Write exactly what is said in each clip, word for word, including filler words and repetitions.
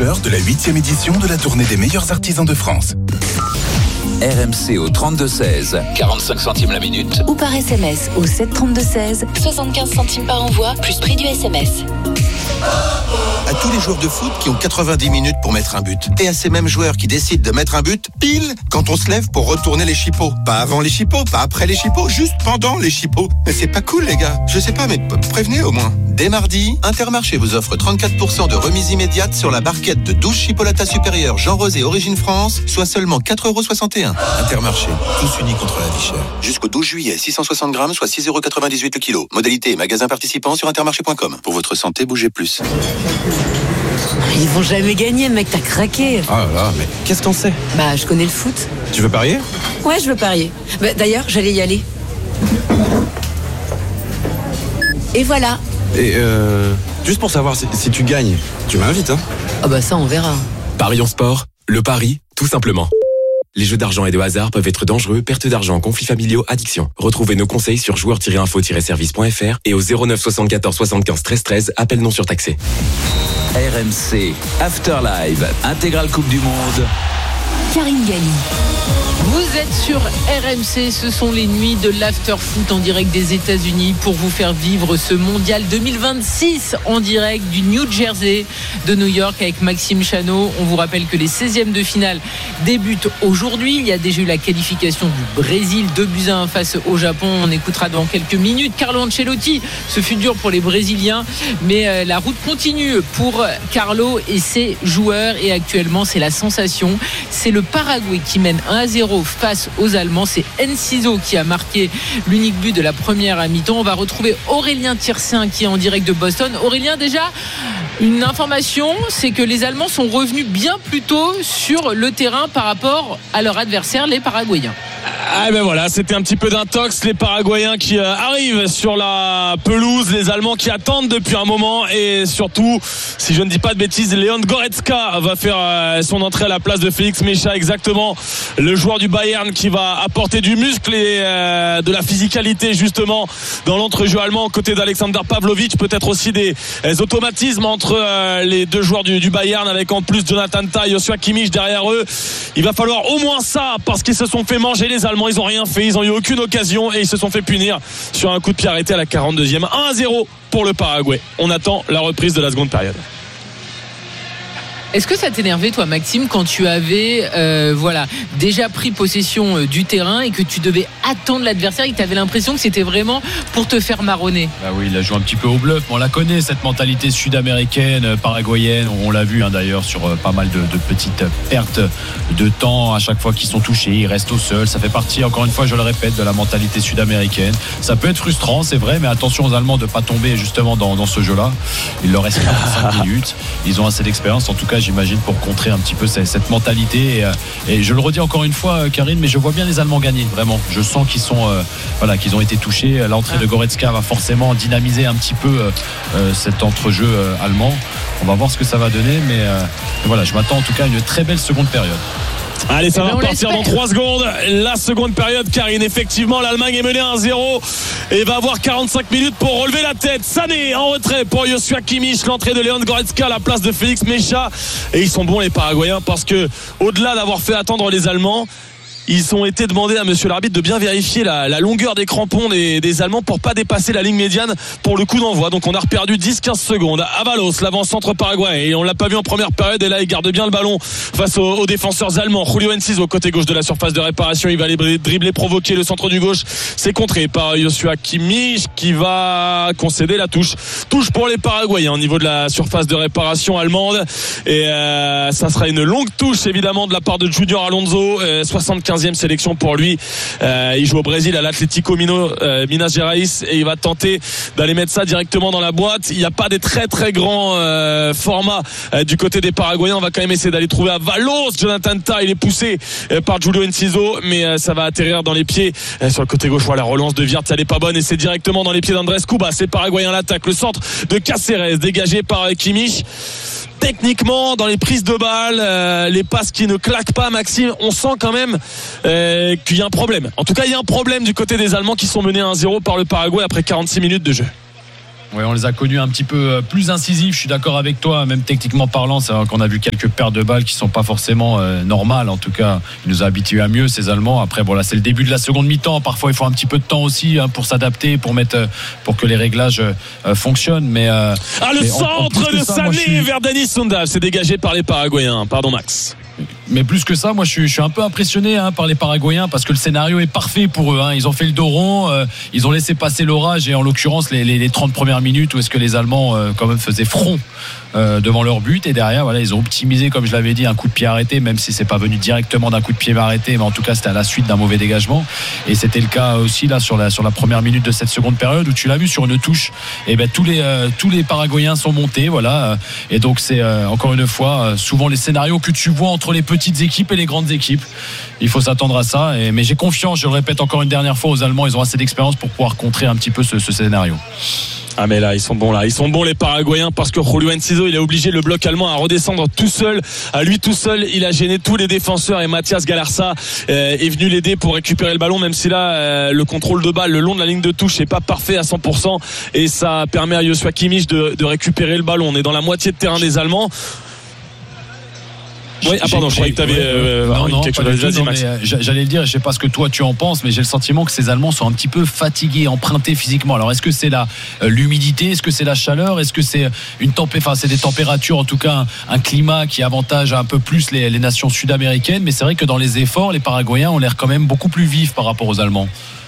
déclencheur de la huitième édition de la tournée des meilleurs artisans de France. R M C au trente-deux seize, quarante-cinq centimes la minute. Ou par S M S au sept trente-deux seize, soixante-quinze centimes par envoi, plus prix du S M S. À tous les joueurs de foot qui ont quatre-vingt-dix minutes pour mettre un but. Et à ces mêmes joueurs qui décident de mettre un but pile quand on se lève pour retourner les chipots. Pas avant les chipots, pas après les chipots, juste pendant les chipots. Mais c'est pas cool les gars. Je sais pas, mais prévenez au moins. Dès mardi, Intermarché vous offre trente-quatre pour cent de remise immédiate sur la barquette de douze chipolatas supérieures Jean Rosé Origine France, soit seulement quatre euros soixante et un. Intermarché, tous unis contre la vie chère. Jusqu'au douze juillet, six cent soixante grammes, soit six euros quatre-vingt-dix-huit le kilo. Modalité et magasin participant sur intermarché point com. Pour votre santé, bougez plus. Ils vont jamais gagner, mec, t'as craqué. Ah là là, mais qu'est-ce que t'en sais? Bah, je connais le foot. Tu veux parier? Ouais, je veux parier. Bah, d'ailleurs, j'allais y aller. Et voilà. Et euh... juste pour savoir si, si tu gagnes, tu m'invites, hein? Ah bah ça, on verra. Parions Sport, le pari, tout simplement. Les jeux d'argent et de hasard peuvent être dangereux, perte d'argent, conflits familiaux, addiction. Retrouvez nos conseils sur joueurs tiret info tiret service point f r et au zéro neuf soixante-quatorze soixante-quinze treize treize, appel non surtaxé. R M C, Afterlive, intégrale Coupe du Monde. Karine Galli. Vous êtes sur R M C, ce sont les nuits de l'after-foot en direct des États-Unis pour vous faire vivre ce mondial deux mille vingt-six en direct du New Jersey de New York avec Maxime Chanot. On vous rappelle que les seizièmes de finale débutent aujourd'hui. Il y a déjà eu la qualification du Brésil, deux buts à un face au Japon. On écoutera dans quelques minutes Carlo Ancelotti. Ce fut dur pour les Brésiliens, mais la route continue pour Carlo et ses joueurs. Et actuellement, c'est la sensation. C'est le Paraguay qui mène un à zéro face aux Allemands. C'est Enciso qui a marqué l'unique but de la première à mi-temps. On va retrouver Aurélien Tiersin qui est en direct de Boston. Aurélien, déjà une information, c'est que les Allemands sont revenus bien plus tôt sur le terrain par rapport à leur adversaire, les Paraguayens. Ah ben voilà, c'était un petit peu d'intox, les Paraguayens qui euh, arrivent sur la pelouse, les Allemands qui attendent depuis un moment, et surtout, si je ne dis pas de bêtises, Leon Goretzka va faire euh, son entrée à la place de Félix Mecha, exactement, le joueur du Bayern qui va apporter du muscle et euh, de la physicalité justement dans l'entrejeu allemand aux côtés d'Alexander Pavlovic, peut-être aussi des, des automatismes entre euh, les deux joueurs du, du Bayern, avec en plus Jonathan Tah, Joshua Kimmich derrière eux. Il va falloir au moins ça, parce qu'ils se sont fait manger, les Allemands, ils n'ont rien fait, ils n'ont eu aucune occasion et ils se sont fait punir sur un coup de pied arrêté à la quarante-deuxième. un à zéro pour le Paraguay. On attend la reprise de la seconde période. Est-ce que ça t'énervait, toi, Maxime, quand tu avais euh, voilà, déjà pris possession euh, du terrain et que tu devais attendre l'adversaire et que tu avais l'impression que c'était vraiment pour te faire marronner? Bah oui, il a joué un petit peu au bluff. On la connaît, cette mentalité sud-américaine, euh, paraguayenne. On l'a vu hein, d'ailleurs sur euh, pas mal de, de petites pertes de temps à chaque fois qu'ils sont touchés. Ils restent au sol. Ça fait partie, encore une fois, je le répète, de la mentalité sud-américaine. Ça peut être frustrant, c'est vrai, mais attention aux Allemands de ne pas tomber justement dans, dans ce jeu-là. Il leur reste quarante-cinq minutes. Ils ont assez d'expérience. En tout cas, j'imagine, pour contrer un petit peu cette, cette mentalité et, et je le redis encore une fois, Karine, mais je vois bien les Allemands gagner, vraiment. Je sens qu'ils sont euh, voilà, qu'ils ont été touchés. L'entrée de Goretzka va forcément dynamiser un petit peu euh, cet entrejeu euh, allemand. On va voir ce que ça va donner, mais euh, voilà, je m'attends en tout cas à une très belle seconde période. Allez, ça va repartir dans trois secondes. La seconde période, Karine. Effectivement, l'Allemagne est menée un zéro et va avoir quarante-cinq minutes pour relever la tête. Sané en retrait pour Joshua Kimmich. L'entrée de Leon Goretzka à la place de Félix Mecha. Et ils sont bons, les Paraguayens, parce que au-delà d'avoir fait attendre les Allemands, ils ont été demandés à monsieur l'arbitre de bien vérifier la, la longueur des crampons des, des Allemands pour pas dépasser la ligne médiane pour le coup d'envoi. Donc on a reperdu dix à quinze secondes. Avalos, l'avant-centre paraguayen, et on l'a pas vu en première période, et là il garde bien le ballon face aux, aux défenseurs allemands. Julio Enciso au côté gauche de la surface de réparation, il va aller dribbler, provoquer le centre du gauche. C'est contré par Joshua Kimmich qui va concéder la touche. Touche pour les Paraguayens au niveau de la surface de réparation allemande, et euh, ça sera une longue touche évidemment de la part de Junior Alonso, euh, soixante-quinzième sélection pour lui. Euh, il joue au Brésil à l'Atlético Mino, euh, Minas Gerais, et il va tenter d'aller mettre ça directement dans la boîte. Il n'y a pas des très très grands euh, formats euh, du côté des Paraguayens. On va quand même essayer d'aller trouver à Avalos. Jonathan Tah, il est poussé euh, par Julio Enciso, mais euh, ça va atterrir dans les pieds euh, sur le côté gauche. Voilà, la relance de Wirtz, elle est pas bonne et c'est directement dans les pieds d'Andrés Cuba. C'est Paraguayen l'attaque. Le centre de Cáceres dégagé par euh, Kimmich. Techniquement, dans les prises de balles, euh, les passes qui ne claquent pas, Maxime, on sent quand même euh, qu'il y a un problème. En tout cas, il y a un problème du côté des Allemands qui sont menés à un zéro par le Paraguay après quarante-six minutes de jeu. Oui, on les a connus un petit peu plus incisifs, je suis d'accord avec toi, même techniquement parlant, c'est vrai qu'on a vu quelques paires de balles qui sont pas forcément euh, normales, en tout cas, ils nous ont habitués à mieux ces Allemands. Après, bon là c'est le début de la seconde mi-temps, parfois il faut un petit peu de temps aussi hein, pour s'adapter, pour mettre, pour que les réglages euh, fonctionnent, mais... Euh, ah le mais centre en, en de ça, Sané suis... vers Denis Sundal, c'est dégagé par les Paraguayens, pardon Max. Mais plus que ça, moi je suis, je suis un peu impressionné hein, par les Paraguayens parce que le scénario est parfait pour eux hein. Ils ont fait le dos rond, euh, ils ont laissé passer l'orage et en l'occurrence les, les, les trente premières minutes où est-ce que les Allemands euh, quand même faisaient front euh, devant leur but et derrière voilà, ils ont optimisé comme je l'avais dit un coup de pied arrêté, même si c'est pas venu directement d'un coup de pied arrêté, mais en tout cas c'était à la suite d'un mauvais dégagement et c'était le cas aussi là sur la, sur la première minute de cette seconde période où tu l'as vu sur une touche et ben tous les, euh, tous les Paraguayens sont montés voilà, et donc c'est euh, encore une fois euh, souvent les scénarios que tu vois entre les petites équipes et les grandes équipes. Il faut s'attendre à ça. Et, mais j'ai confiance, je le répète encore une dernière fois, aux Allemands, ils ont assez d'expérience pour pouvoir contrer un petit peu ce, ce scénario. Ah mais là ils sont bons là, ils sont bons les Paraguayens parce que Julio Enciso il a obligé le bloc allemand à redescendre tout seul, à lui tout seul il a gêné tous les défenseurs et Mathias Galarza euh, est venu l'aider pour récupérer le ballon, même si là euh, le contrôle de balle le long de la ligne de touche n'est pas parfait à cent pour cent et ça permet à Joshua Kimmich de, de récupérer le ballon. On est dans la moitié de terrain des Allemands. Oui, ah pardon, je croyais que tu avais euh, non, non, quelque chose à dire, Max. J'allais le dire, je sais pas ce que toi tu en penses, mais j'ai le sentiment que ces Allemands sont un petit peu fatigués, empruntés physiquement. Alors est-ce que c'est la euh, l'humidité, est-ce que c'est la chaleur, est-ce que c'est une tempé... enfin, c'est des températures, en tout cas un, un climat qui avantage un peu plus les, les nations sud-américaines, mais c'est vrai que dans les efforts, les Paraguayens ont l'air quand même beaucoup plus vifs par rapport aux Allemands.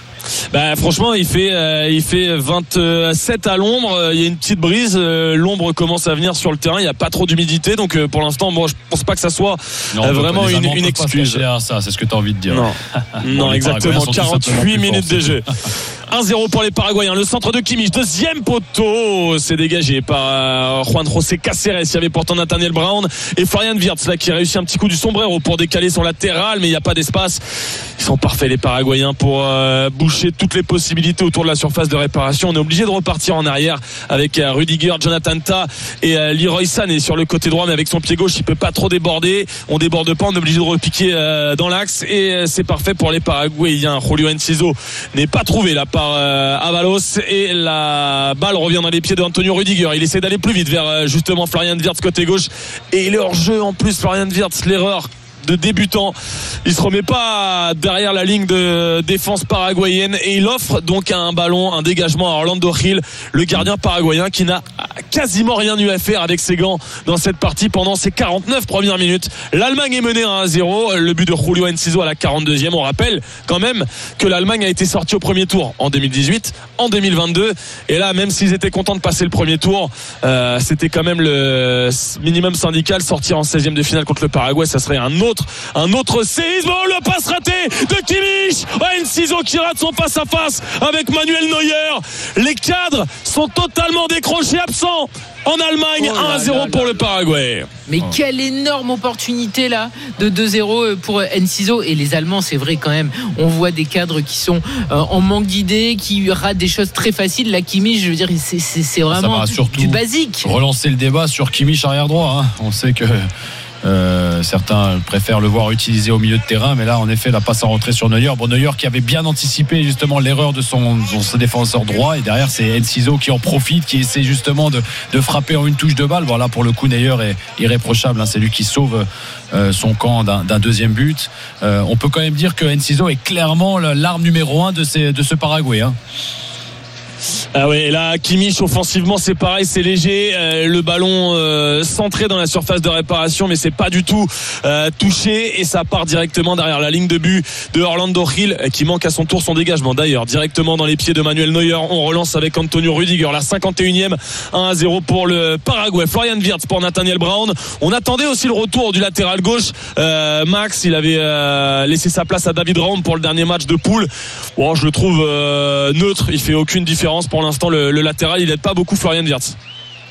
Bah franchement il fait euh, il fait vingt-sept à l'ombre, il y a une petite brise, euh, l'ombre commence à venir sur le terrain, il n'y a pas trop d'humidité donc euh, pour l'instant moi je pense pas que ça soit non, euh, vraiment une, une excuse. Ça, c'est ce que tu as envie de dire. Non, non exactement, quarante-huit minutes de jeu. un zéro pour les Paraguayens, le centre de Kimmich, deuxième poteau, c'est dégagé par Juan José Cáceres, il y avait pourtant Nathaniel Brown et Florian Wirtz là qui réussit un petit coup du sombrero pour décaler son latéral mais il n'y a pas d'espace. Ils sont parfaits les Paraguayens pour euh, boucher toutes les possibilités autour de la surface de réparation. On est obligé de repartir en arrière avec euh, Rudiger, Jonathan Tah et euh, Leroy Sané sur le côté droit, mais avec son pied gauche il peut pas trop déborder, on déborde pas, on est obligé de repiquer euh, dans l'axe et euh, c'est parfait pour les Paraguayens. Julio Enciso n'est pas trouvé là par euh, Avalos et la balle revient dans les pieds de Antonio Rudiger. Il essaie d'aller plus vite vers euh, justement Florian Wirtz côté gauche et il est hors jeu en plus. Florian Wirtz, l'erreur de débutant, il se remet pas derrière la ligne de défense paraguayenne et il offre donc un ballon, un dégagement à Orlando Gil, le gardien paraguayen qui n'a quasiment rien eu à faire avec ses gants dans cette partie pendant ses quarante-neuf premières minutes. L'Allemagne est menée à un zéro, le but de Julio Enciso à la quarante-deuxième. On rappelle quand même que l'Allemagne a été sortie au premier tour en deux mille dix-huit, en deux mille vingt-deux et là même s'ils étaient contents de passer le premier tour, euh, c'était quand même le minimum syndical. Sortir en seizième de finale contre le Paraguay, ça serait un autre un autre séisme. Oh, le passe raté de Kimmich, oh, Enciso qui rate son face à face avec Manuel Neuer. Les cadres sont totalement décrochés, absents en Allemagne. Oh un zéro pour le Paraguay. Mais oh. Quelle énorme opportunité là de deux zéro pour Enciso. Et les Allemands, c'est vrai quand même, on voit des cadres qui sont euh, en manque d'idées, qui ratent des choses très faciles. La Kimmich, je veux dire, c'est, c'est, c'est vraiment du basique. Relancer le débat sur Kimmich arrière droit, hein. On sait que Euh, certains préfèrent le voir utilisé au milieu de terrain, mais là en effet la passe en retrait sur Neuer. Bon, Neuer qui avait bien anticipé justement l'erreur de son, de son défenseur droit, et derrière c'est Enciso qui en profite, qui essaie justement de, de frapper en une touche de balle. Voilà, pour le coup Neuer est irréprochable, hein. C'est lui qui sauve euh, son camp d'un, d'un deuxième but. Euh, on peut quand même dire que Enciso est clairement l'arme numéro un de, ces, de ce Paraguay, hein. Ah ouais, là Kimmich offensivement c'est pareil, c'est léger, euh, le ballon euh, centré dans la surface de réparation, mais c'est pas du tout euh, touché et ça part directement derrière la ligne de but de Orlando Gil qui manque à son tour son dégagement d'ailleurs directement dans les pieds de Manuel Neuer. On relance avec Antonio Rudiger, la cinquante et unième, un à zéro pour le Paraguay. Florian Wirtz pour Nathaniel Brown. On attendait aussi le retour du latéral gauche, euh, Max, il avait euh, laissé sa place à David Raum pour le dernier match de poule. Bon, je le trouve euh, neutre, il fait aucune différence pour l'instant. Le, le latéral, il n'aide pas beaucoup Florian Wirtz.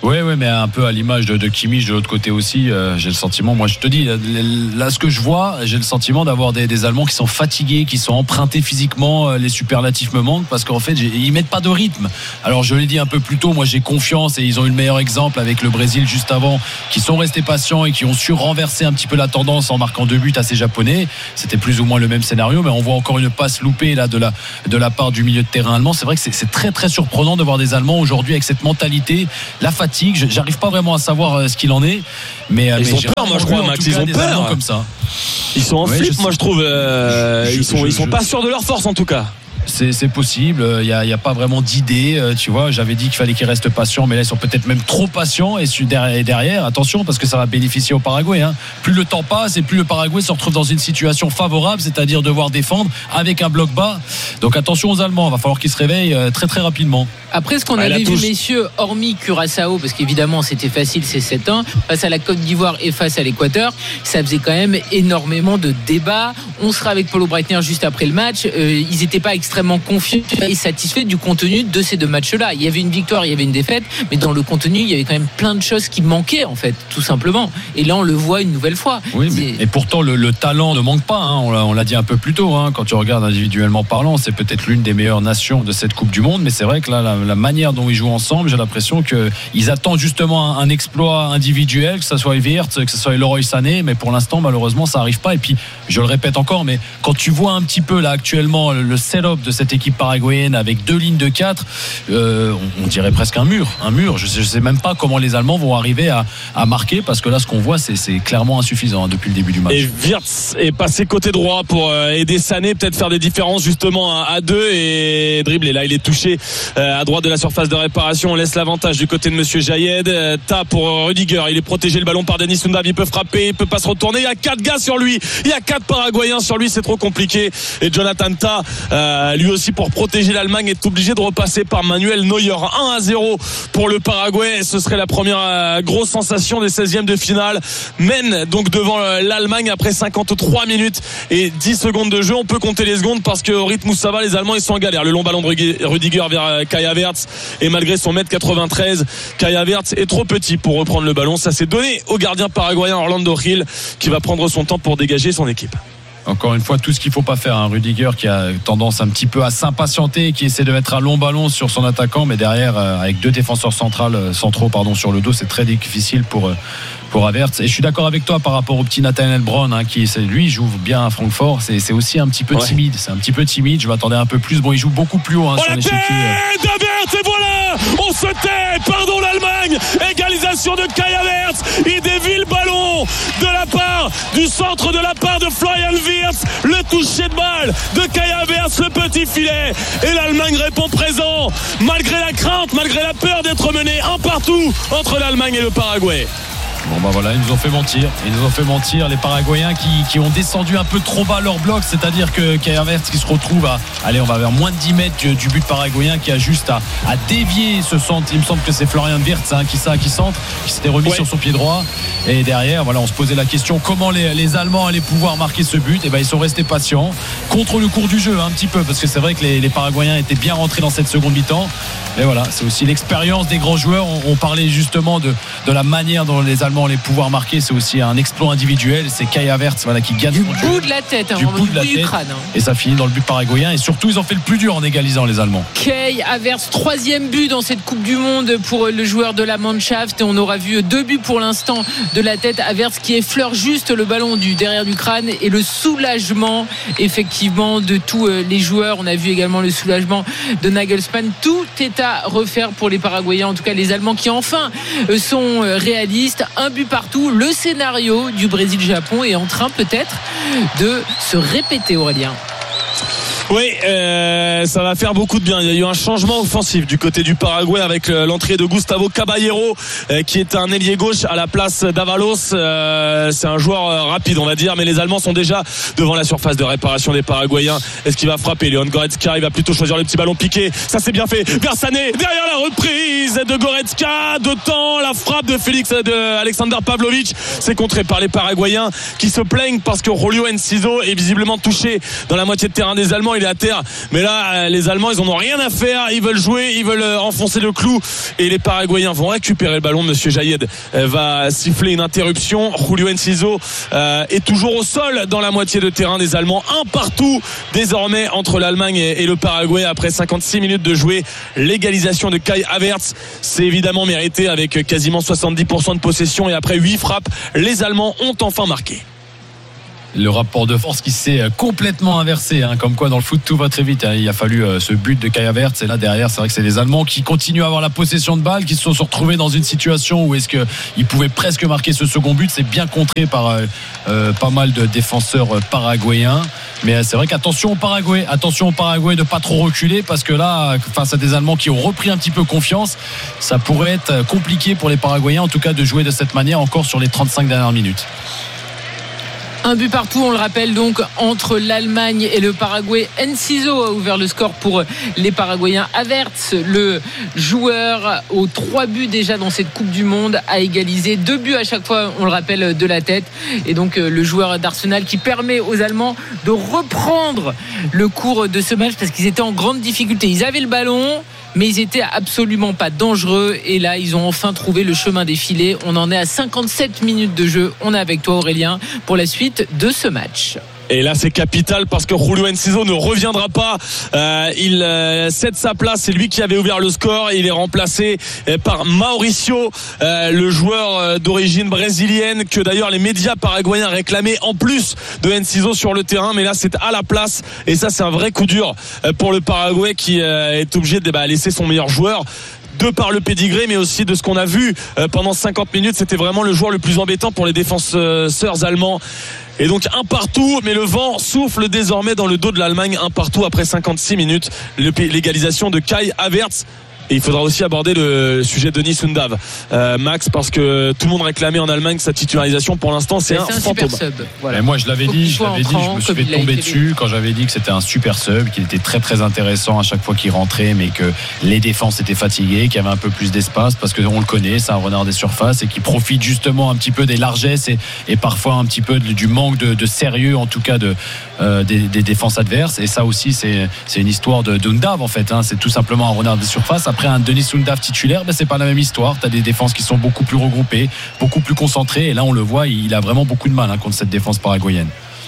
Oui, oui, mais un peu à l'image de, de Kimmich de l'autre côté aussi. Euh, j'ai le sentiment, moi je te dis, là ce que je vois, j'ai le sentiment d'avoir des, des Allemands qui sont fatigués, qui sont empruntés physiquement. Les superlatifs me manquent parce qu'en fait, ils mettent pas de rythme. Alors je l'ai dit un peu plus tôt, moi j'ai confiance et ils ont eu le meilleur exemple avec le Brésil juste avant, qui sont restés patients et qui ont su renverser un petit peu la tendance en marquant deux buts à ces Japonais. C'était plus ou moins le même scénario, mais on voit encore une passe loupée là de la de la part du milieu de terrain allemand. C'est vrai que c'est, c'est très très surprenant de voir des Allemands aujourd'hui avec cette mentalité, la fatigue. J'arrive pas vraiment à savoir ce qu'il en est, mais ils mais ont peur, moi je crois, Max. Ils ont peur comme ça. Ils sont en ouais, flip, moi je trouve. Euh, je, ils sont, je, ils sont je, pas sûrs de leur force en tout cas. C'est, c'est possible, il n'y a, a pas vraiment d'idée, tu vois. J'avais dit qu'il fallait qu'ils restent patients, mais là ils sont peut-être même trop patients. Et derrière, attention, parce que ça va bénéficier au Paraguay, hein. Plus le temps passe et plus le Paraguay se retrouve dans une situation favorable, c'est-à-dire devoir défendre avec un bloc bas. Donc attention aux Allemands, il va falloir qu'ils se réveillent très très rapidement. Après ce qu'on ouais, avait vu, messieurs, hormis Curaçao, parce qu'évidemment c'était facile, c'est sept un, face à la Côte d'Ivoire et face à l'Équateur, ça faisait quand même énormément de débats. On sera avec Paulo Breitner juste après le match. Euh, ils n'étaient pas extrêmement confiants et satisfaits du contenu de ces deux matchs-là. Il y avait une victoire, il y avait une défaite, mais dans le contenu, il y avait quand même plein de choses qui manquaient, en fait, tout simplement. Et là, on le voit une nouvelle fois. Oui, mais, et pourtant, le, le talent ne manque pas. Hein. On, l'a, on l'a dit un peu plus tôt. Hein. Quand tu regardes individuellement parlant, c'est peut-être l'une des meilleures nations de cette Coupe du Monde. Mais c'est vrai que là, la, la manière dont ils jouent ensemble, j'ai l'impression qu'ils attendent justement un, un exploit individuel, que ce soit Wirtz, que ce soit Leroy Sané. Mais pour l'instant, malheureusement, ça n'arrive pas. Et puis, je le répète encore, mais quand tu vois un petit peu là actuellement le setup de cette équipe paraguayenne avec deux lignes de quatre, euh, on, on dirait presque un mur, un mur. Je sais, je sais même pas comment les Allemands vont arriver à, à marquer, parce que là, ce qu'on voit, c'est, c'est clairement insuffisant hein, depuis le début du match. Et Wirtz est passé côté droit pour euh, aider Sané, peut-être faire des différences justement à, à deux et dribble. Et là, il est touché euh, à droite de la surface de réparation. On laisse l'avantage du côté de Monsieur Jayed. Euh, Tas pour Rudiger. Il est protégé, le ballon par Denis Undav. Il peut frapper, il peut pas se retourner. Il y a quatre gars sur lui. Il y a quatre Paraguayens sur lui. C'est trop compliqué. Et Jonathan Tas, euh, lui aussi pour protéger l'Allemagne, est obligé de repasser par Manuel Neuer. un à zéro pour le Paraguay. Ce serait la première euh, grosse sensation des seizièmes de finale. Mène donc devant euh, l'Allemagne après cinquante-trois minutes et dix secondes de jeu. On peut compter les secondes parce qu'au rythme où ça va, les Allemands ils sont en galère. Le long ballon de Rudiger vers euh, Kai Havertz, et malgré son mètre quatre-vingt-treize, Kai Havertz est trop petit pour reprendre le ballon. Ça s'est donné au gardien paraguayen Orlando Gil, qui va prendre son temps pour dégager son équipe. Encore une fois, tout ce qu'il ne faut pas faire. Hein. Rudiger qui a tendance un petit peu à s'impatienter, qui essaie de mettre un long ballon sur son attaquant, mais derrière, euh, avec deux défenseurs centrales, euh, centraux pardon, sur le dos, c'est très difficile pour, euh, pour Havertz. Et je suis d'accord avec toi par rapport au petit Nathaniel Brown, hein, qui lui joue bien à Francfort. C'est, c'est aussi un petit peu ouais. timide. C'est un petit peu timide. Je m'attendais un peu plus. Bon, il joue beaucoup plus haut hein, oh sur la l'échiquier. Tête d'Havertz, et voilà, on se tait. Pardon l'Allemagne. Égalisation de Kai Havertz. Il dévie le ballon de la part du centre, de la part de Florian Wirtz. Le toucher de balle de Kai Havertz, le petit filet, et l'Allemagne répond présent malgré la crainte, malgré la peur d'être menée un partout entre l'Allemagne et le Paraguay. Bon bah voilà, ils nous ont fait mentir. Ils nous ont fait mentir, les Paraguayens qui, qui ont descendu un peu trop bas leur bloc, c'est-à-dire que Kai Havertz qui se retrouve à, allez, on va vers moins de dix mètres du but paraguayen, qui a juste à, à dévier ce centre. Il me semble que c'est Florian Wirtz hein, qui ça, qui centre, qui s'était remis ouais. sur son pied droit. Et derrière, voilà, on se posait la question comment les, les Allemands allaient pouvoir marquer ce but. Et ben ils sont restés patients contre le cours du jeu un petit peu, parce que c'est vrai que les, les Paraguayens étaient bien rentrés dans cette seconde mi-temps. Et voilà, c'est aussi l'expérience des grands joueurs. On, on parlait justement de, de la manière dont les Allemands allaient pouvoir marquer. C'est aussi un exploit individuel. C'est Kai Havertz voilà, qui gagne du bout de la tête, hein, du bout de la tête. Crâne, hein. Et ça finit dans le but paraguayen. Et surtout, ils ont fait le plus dur en égalisant les Allemands. Kai Havertz, troisième but dans cette Coupe du Monde pour le joueur de la Mannschaft. Et on aura vu deux buts pour l'instant de la tête. Havertz qui effleure juste le ballon du derrière du crâne, et le soulagement effectivement de tous les joueurs. On a vu également le soulagement de Nagelsmann. Tout est à refaire pour les Paraguayens, en tout cas les Allemands qui enfin sont réalistes. Un but partout. Le scénario du Brésil-Japon est en train peut-être de se répéter, Aurélien. Oui, euh, ça va faire beaucoup de bien. Il y a eu un changement offensif du côté du Paraguay avec l'entrée de Gustavo Caballero, euh, qui est un ailier gauche à la place d'Avalos. Euh, c'est un joueur euh, rapide, on va dire, mais les Allemands sont déjà devant la surface de réparation des Paraguayens. Est-ce qu'il va frapper? Leon Goretzka, il va plutôt choisir le petit ballon piqué. Ça c'est bien fait. Vers Sané, derrière la reprise de Goretzka, de temps, la frappe de Félix, de Alexander Pavlovic. C'est contré par les Paraguayens qui se plaignent parce que Julio Enciso est visiblement touché dans la moitié de terrain des Allemands. il est à terre. Mais là, les Allemands, ils en ont rien à faire. Ils veulent jouer, ils veulent enfoncer le clou. Et les Paraguayens vont récupérer le ballon. Monsieur Jaïed va siffler une interruption. Julio Enciso euh, est toujours au sol dans la moitié de terrain des Allemands. Un partout désormais entre l'Allemagne et le Paraguay après cinquante-six minutes de jouer. L'égalisation de Kai Havertz, c'est évidemment mérité avec quasiment soixante-dix pour cent de possession et après huit frappes, les Allemands ont enfin marqué. Le rapport de force qui s'est complètement inversé, hein, comme quoi dans le foot tout va très vite, hein. Il a fallu euh, ce but de Kai Havertz et là derrière c'est vrai que c'est les Allemands qui continuent à avoir la possession de balle, qui se sont retrouvés dans une situation où est-ce qu'ils pouvaient presque marquer ce second but. C'est bien contré par euh, euh, pas mal de défenseurs paraguayens, mais c'est vrai qu'attention au Paraguay, attention au Paraguay de pas trop reculer parce que là face à des Allemands qui ont repris un petit peu confiance, ça pourrait être compliqué pour les Paraguayens en tout cas de jouer de cette manière encore sur les trente-cinq dernières minutes. Un but partout, on le rappelle donc, entre l'Allemagne et le Paraguay. Enciso a ouvert le score pour les Paraguayens. Havertz, le joueur aux trois buts déjà dans cette Coupe du Monde, a égalisé deux buts à chaque fois, on le rappelle, de la tête. Et donc le joueur d'Arsenal qui permet aux Allemands de reprendre le cours de ce match parce qu'ils étaient en grande difficulté. Ils avaient le ballon, mais ils étaient absolument pas dangereux et là ils ont enfin trouvé le chemin des filets. On en est à cinquante-sept minutes de jeu. On est avec toi Aurélien pour la suite de ce match. Et là c'est capital parce que Julio Enciso ne reviendra pas, euh, il euh, cède sa place, c'est lui qui avait ouvert le score et il est remplacé euh, par Mauricio, euh, le joueur euh, d'origine brésilienne que d'ailleurs les médias paraguayens réclamaient en plus de Enciso sur le terrain, mais là c'est à la place et ça c'est un vrai coup dur euh, pour le Paraguay qui euh, est obligé de bah, laisser son meilleur joueur. De par le pédigré mais aussi de ce qu'on a vu euh, pendant cinquante minutes, c'était vraiment le joueur le plus embêtant pour les défenseurs allemands. Et donc un partout, mais le vent souffle désormais dans le dos de l'Allemagne. Un partout après cinquante-six minutes. L'égalisation de Kai Havertz. Et il faudra aussi aborder le sujet de Denis Undav, euh, Max, parce que tout le monde réclamait en Allemagne sa titularisation. Pour l'instant, c'est, un, c'est un fantôme. super sub. Voilà. Et moi, je l'avais dit, je l'avais dit, je me suis fait tomber dessus quand j'avais dit que c'était un super sub, qu'il était très très intéressant à chaque fois qu'il rentrait, mais que les défenses étaient fatiguées, qu'il y avait un peu plus d'espace, parce qu'on le connaît, c'est un renard des surfaces et qui profite justement un petit peu des largesses et, et parfois un petit peu du manque de, de sérieux, en tout cas de euh, des, des défenses adverses. Et ça aussi, c'est c'est une histoire de d'Undav en fait. Hein. C'est tout simplement un renard des surfaces. Après un Denis Undav titulaire, ben c'est pas la même histoire. T'as des défenses qui sont beaucoup plus regroupées, beaucoup plus concentrées. Et là, on le voit, il a vraiment beaucoup de mal hein, contre cette défense paraguayenne.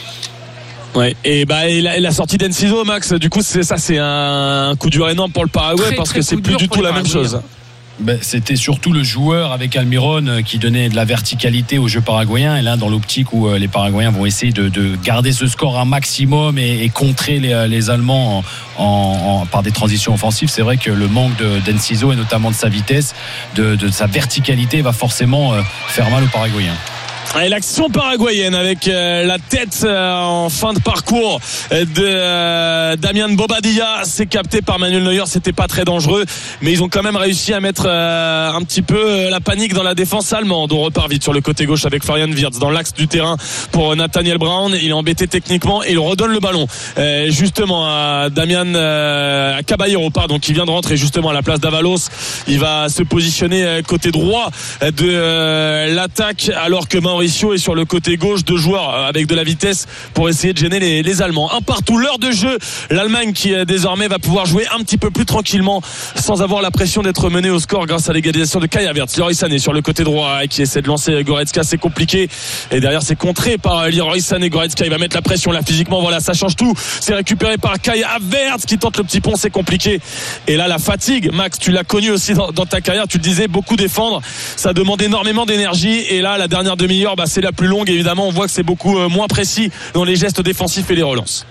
Ouais. Et bah et la, et la sortie d'Enciso, Max, du coup, c'est ça, c'est un coup dur énorme pour le Paraguay très, parce très que c'est plus du tout la même chose. Ben, c'était surtout le joueur avec Almiron qui donnait de la verticalité au jeu paraguayen et là dans l'optique où les Paraguayens vont essayer de, de garder ce score un maximum et, et contrer les, les Allemands en, en, en, par des transitions offensives. C'est vrai que le manque de, d'Enciso et notamment de sa vitesse, de, de sa verticalité va forcément faire mal aux Paraguayens. Et l'action paraguayenne avec euh, la tête euh, en fin de parcours de euh, Damian Bobadilla, c'est capté par Manuel Neuer, c'était pas très dangereux, mais ils ont quand même réussi à mettre euh, un petit peu euh, la panique dans la défense allemande. On repart vite sur le côté gauche avec Florian Wirtz dans l'axe du terrain pour Nathaniel Brown. Il est embêté techniquement et il redonne le ballon euh, justement à Damian euh, à Caballero, pardon, qui vient de rentrer justement à la place d'Avalos. Il va se positionner euh, côté droit de euh, l'attaque alors que Mauricio est sur le côté gauche, deux joueurs avec de la vitesse pour essayer de gêner les, les Allemands. Un partout, l'heure de jeu, l'Allemagne qui désormais va pouvoir jouer un petit peu plus tranquillement sans avoir la pression d'être menée au score grâce à l'égalisation de Kai Havertz. Leroy Sané sur le côté droit qui essaie de lancer Goretzka, c'est compliqué et derrière c'est contré par Leroy Sané. Goretzka il va mettre la pression là physiquement, voilà, ça change tout, c'est récupéré par Kai Havertz qui tente le petit pont, c'est compliqué. Et là la fatigue, Max, tu l'as connu aussi dans, dans ta carrière, tu le disais, beaucoup défendre, ça demande énormément d'énergie et là la dernière demi-heure, bah, c'est la plus longue évidemment, on voit que c'est beaucoup moins précis dans les gestes défensifs et les relances.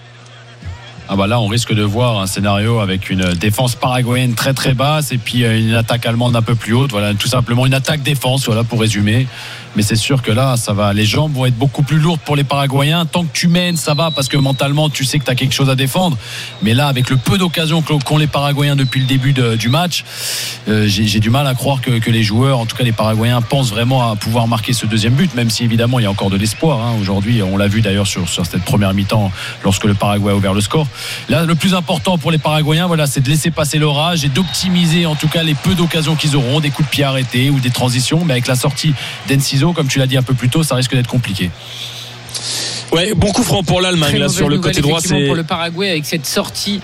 Ah bah là on risque de voir un scénario avec une défense paraguayenne très très basse et puis une attaque allemande un peu plus haute. Voilà, tout simplement une attaque défense, voilà, pour résumer. Mais c'est sûr que là ça va, les jambes vont être beaucoup plus lourdes pour les Paraguayens. Tant que tu mènes ça va parce que mentalement tu sais que tu as quelque chose à défendre. Mais là avec le peu d'occasions qu'ont les Paraguayens depuis le début de, du match, euh, j'ai, j'ai du mal à croire que, que les joueurs, en tout cas les Paraguayens, pensent vraiment à pouvoir marquer ce deuxième but, même si évidemment il y a encore de l'espoir hein. Aujourd'hui on l'a vu d'ailleurs sur, sur cette première mi-temps lorsque le Paraguay a ouvert le score. Là le plus important pour les Paraguayens, voilà, c'est de laisser passer l'orage et d'optimiser en tout cas les peu d'occasions qu'ils auront, des coups de pied arrêtés ou des transitions. Mais avec la sortie d'Enciso, comme tu l'as dit un peu plus tôt, ça risque d'être compliqué. Ouais, bon coup franc pour l'Allemagne. Très là sur le côté droit, c'est pour le Paraguay avec cette sortie.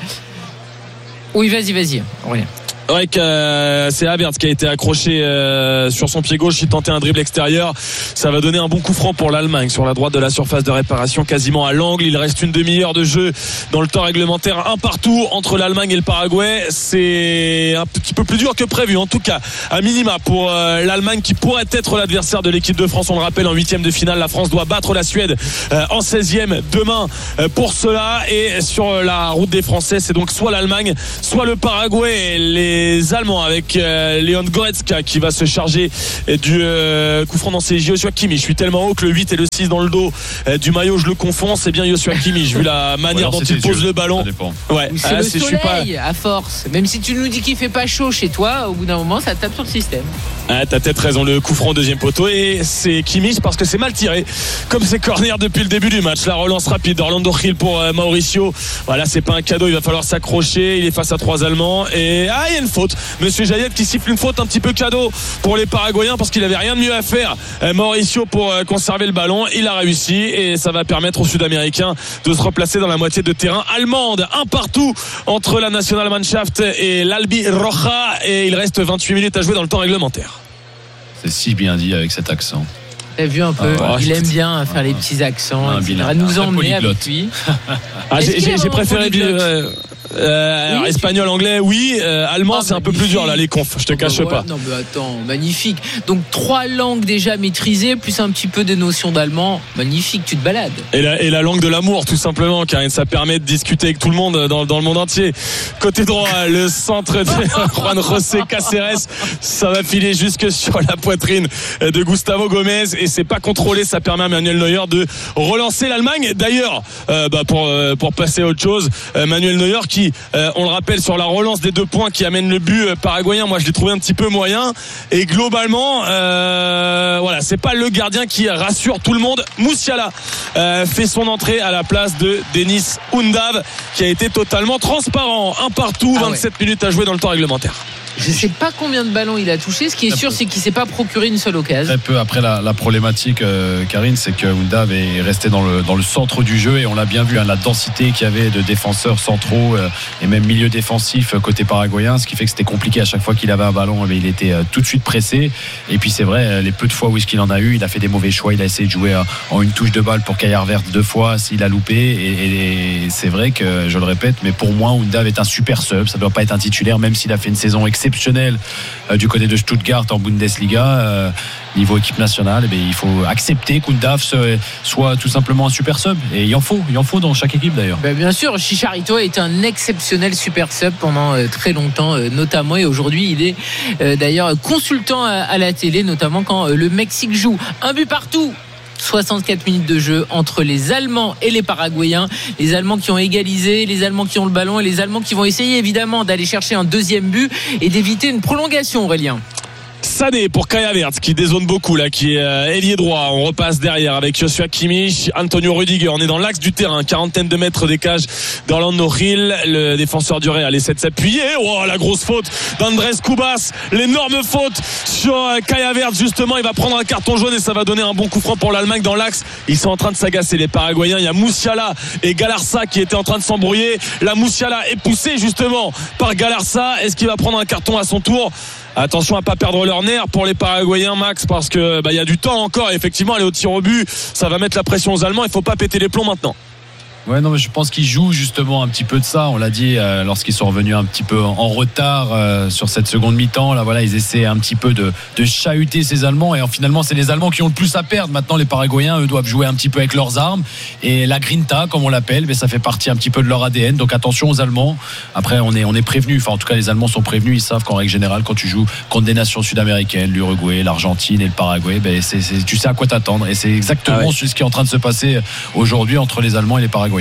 Oui, vas-y, vas-y. Ouais. Ouais, euh, c'est Havertz qui a été accroché euh, sur son pied gauche. Il tentait un dribble extérieur. Ça va donner un bon coup franc pour l'Allemagne sur la droite de la surface de réparation, quasiment à l'angle. Il reste une demi-heure de jeu dans le temps réglementaire. Un partout entre l'Allemagne et le Paraguay. C'est un petit peu plus dur que prévu. En tout cas, à minima pour euh, l'Allemagne qui pourrait être l'adversaire de l'équipe de France. On le rappelle, en huitième de finale, la France doit battre la Suède euh, en seizième demain euh, pour cela. Et sur la route des Français, c'est donc soit l'Allemagne, soit le Paraguay. Les Les Allemands avec euh, Leon Goretzka qui va se charger euh, du euh, coup franc dans ses Joshua Kimmich. Je suis tellement haut que le huit et le six dans le dos euh, du maillot, je le confonds. C'est bien Joshua Kimmich vu la manière dont il pose le ballon. Ouais, c'est ah, le c'est soleil pas... à force. Même si tu nous dis qu'il fait pas chaud chez toi, au bout d'un moment, ça tape sur le système. Ah, t'as peut-être raison, le coup franc deuxième poteau et c'est Kimmich parce que c'est mal tiré. Comme c'est corner depuis le début du match. La relance rapide d'Orlando Gil pour euh, Mauricio. Voilà, c'est pas un cadeau, il va falloir s'accrocher. Il est face à trois Allemands et ah, il y a une faute. Monsieur Jayet qui siffle une faute un petit peu cadeau pour les Paraguayens parce qu'il avait rien de mieux à faire. Mauricio pour conserver le ballon, il a réussi et ça va permettre aux Sud-Américains de se replacer dans la moitié de terrain allemande. Un partout entre la Nationalmannschaft et l'Albi Roja et il reste vingt-huit minutes à jouer dans le temps réglementaire. C'est si bien dit avec cet accent. T'as vu un peu, ah, il aime bien faire ah, les petits accents, ah, et cetera. Nous emmener avec lui. Ah, j'ai, j'ai, j'ai préféré euh, euh, oui, espagnol, anglais, oui. Euh, allemand, ah, c'est magnifique. Un peu plus dur là, les confs. Je te oh, cache bah, pas. Ouais, non mais attends, magnifique. Donc trois langues déjà maîtrisées, plus un petit peu de notions d'allemand. Magnifique, tu te balades. Et la, et la langue de l'amour, tout simplement, car ça permet de discuter avec tout le monde dans, dans le monde entier. Côté droit, le centre de Juan José Cáceres, ça va filer jusque sur la poitrine de Gustavo Gomez. Et c'est pas contrôlé, ça permet à Manuel Neuer de relancer l'Allemagne. D'ailleurs, euh, bah pour euh, pour passer à autre chose, euh, Manuel Neuer qui, euh, on le rappelle, sur la relance des deux points qui amène le but euh, paraguayen, moi je l'ai trouvé un petit peu moyen. Et globalement, euh, voilà, c'est pas le gardien qui rassure tout le monde. Musiala euh, fait son entrée à la place de Denis Undav, qui a été totalement transparent. Un partout, ah vingt-sept ouais. minutes à jouer dans le temps réglementaire. Je ne sais pas combien de ballons il a touché. Ce qui est sûr, c'est qu'il ne s'est pas procuré une seule occasion. Très peu. Après, la, la problématique, euh, Karine, c'est que Undav est resté dans le, dans le centre du jeu et on l'a bien vu, hein, la densité qu'il y avait de défenseurs centraux euh, et même milieu défensif côté paraguayen, ce qui fait que c'était compliqué à chaque fois qu'il avait un ballon. Mais il était euh, tout de suite pressé. Et puis c'est vrai, les peu de fois où il en a eu, il a fait des mauvais choix. Il a essayé de jouer euh, en une touche de balle pour Kai Havertz deux fois, s'il a loupé. Et, et, et c'est vrai que, je le répète, mais pour moi, Undav est un super sub. Ça ne doit pas être un titulaire, même s'il a fait une saison exceptionnelle euh, du côté de Stuttgart en Bundesliga. Euh, niveau équipe nationale, eh il faut accepter qu'Undav soit tout simplement un super sub. Et il en faut, il en faut dans chaque équipe d'ailleurs. Ben bien sûr, Chicharito est un exceptionnel super sub pendant euh, très longtemps, euh, notamment. Et aujourd'hui, il est euh, d'ailleurs consultant à, à la télé, notamment quand euh, le Mexique joue. Un but partout. soixante-quatre minutes de jeu entre les Allemands et les Paraguayens. Les Allemands qui ont égalisé, les Allemands qui ont le ballon et les Allemands qui vont essayer évidemment d'aller chercher un deuxième but et d'éviter une prolongation, Aurélien. Sané pour Kai Havertz qui dézone beaucoup là, qui est euh, ailier droit. On repasse derrière avec Joshua Kimmich, Antonio Rüdiger. On est dans l'axe du terrain, quarantaine de mètres des cages d'Orlando Gil. Le défenseur du Real essaie de s'appuyer. Oh, la grosse faute d'Andrés Cubas, l'énorme faute sur euh, Kai Havertz. Justement, il va prendre un carton jaune et ça va donner un bon coup franc pour l'Allemagne dans l'axe. Ils sont en train de s'agacer, les Paraguayens. Il y a Musiala et Galarza qui étaient en train de s'embrouiller. La Musiala est poussée justement par Galarza. Est-ce qu'il va prendre un carton à son tour? Attention à pas perdre leur nerf pour les Paraguayens, Max, parce que bah, y a du temps encore. Et effectivement, aller au tir au but, ça va mettre la pression aux Allemands. Il faut pas péter les plombs maintenant. Ouais, non, mais je pense qu'ils jouent justement un petit peu de ça. On l'a dit euh, lorsqu'ils sont revenus un petit peu en, en retard euh, sur cette seconde mi-temps. Là, voilà, ils essaient un petit peu de, de chahuter ces Allemands. Et en, finalement, c'est les Allemands qui ont le plus à perdre. Maintenant, les Paraguayens, eux, doivent jouer un petit peu avec leurs armes. Et la grinta, comme on l'appelle, mais ça fait partie un petit peu de leur A D N. Donc attention aux Allemands. Après, on est, on est prévenus. Enfin, en tout cas, les Allemands sont prévenus. Ils savent qu'en règle générale, quand tu joues contre des nations sud-américaines, l'Uruguay, l'Argentine et le Paraguay, ben, c'est, c'est, tu sais à quoi t'attendre. Et c'est exactement ah ouais. ce qui est en train de se passer aujourd'hui entre les Allemands et les Paraguayens.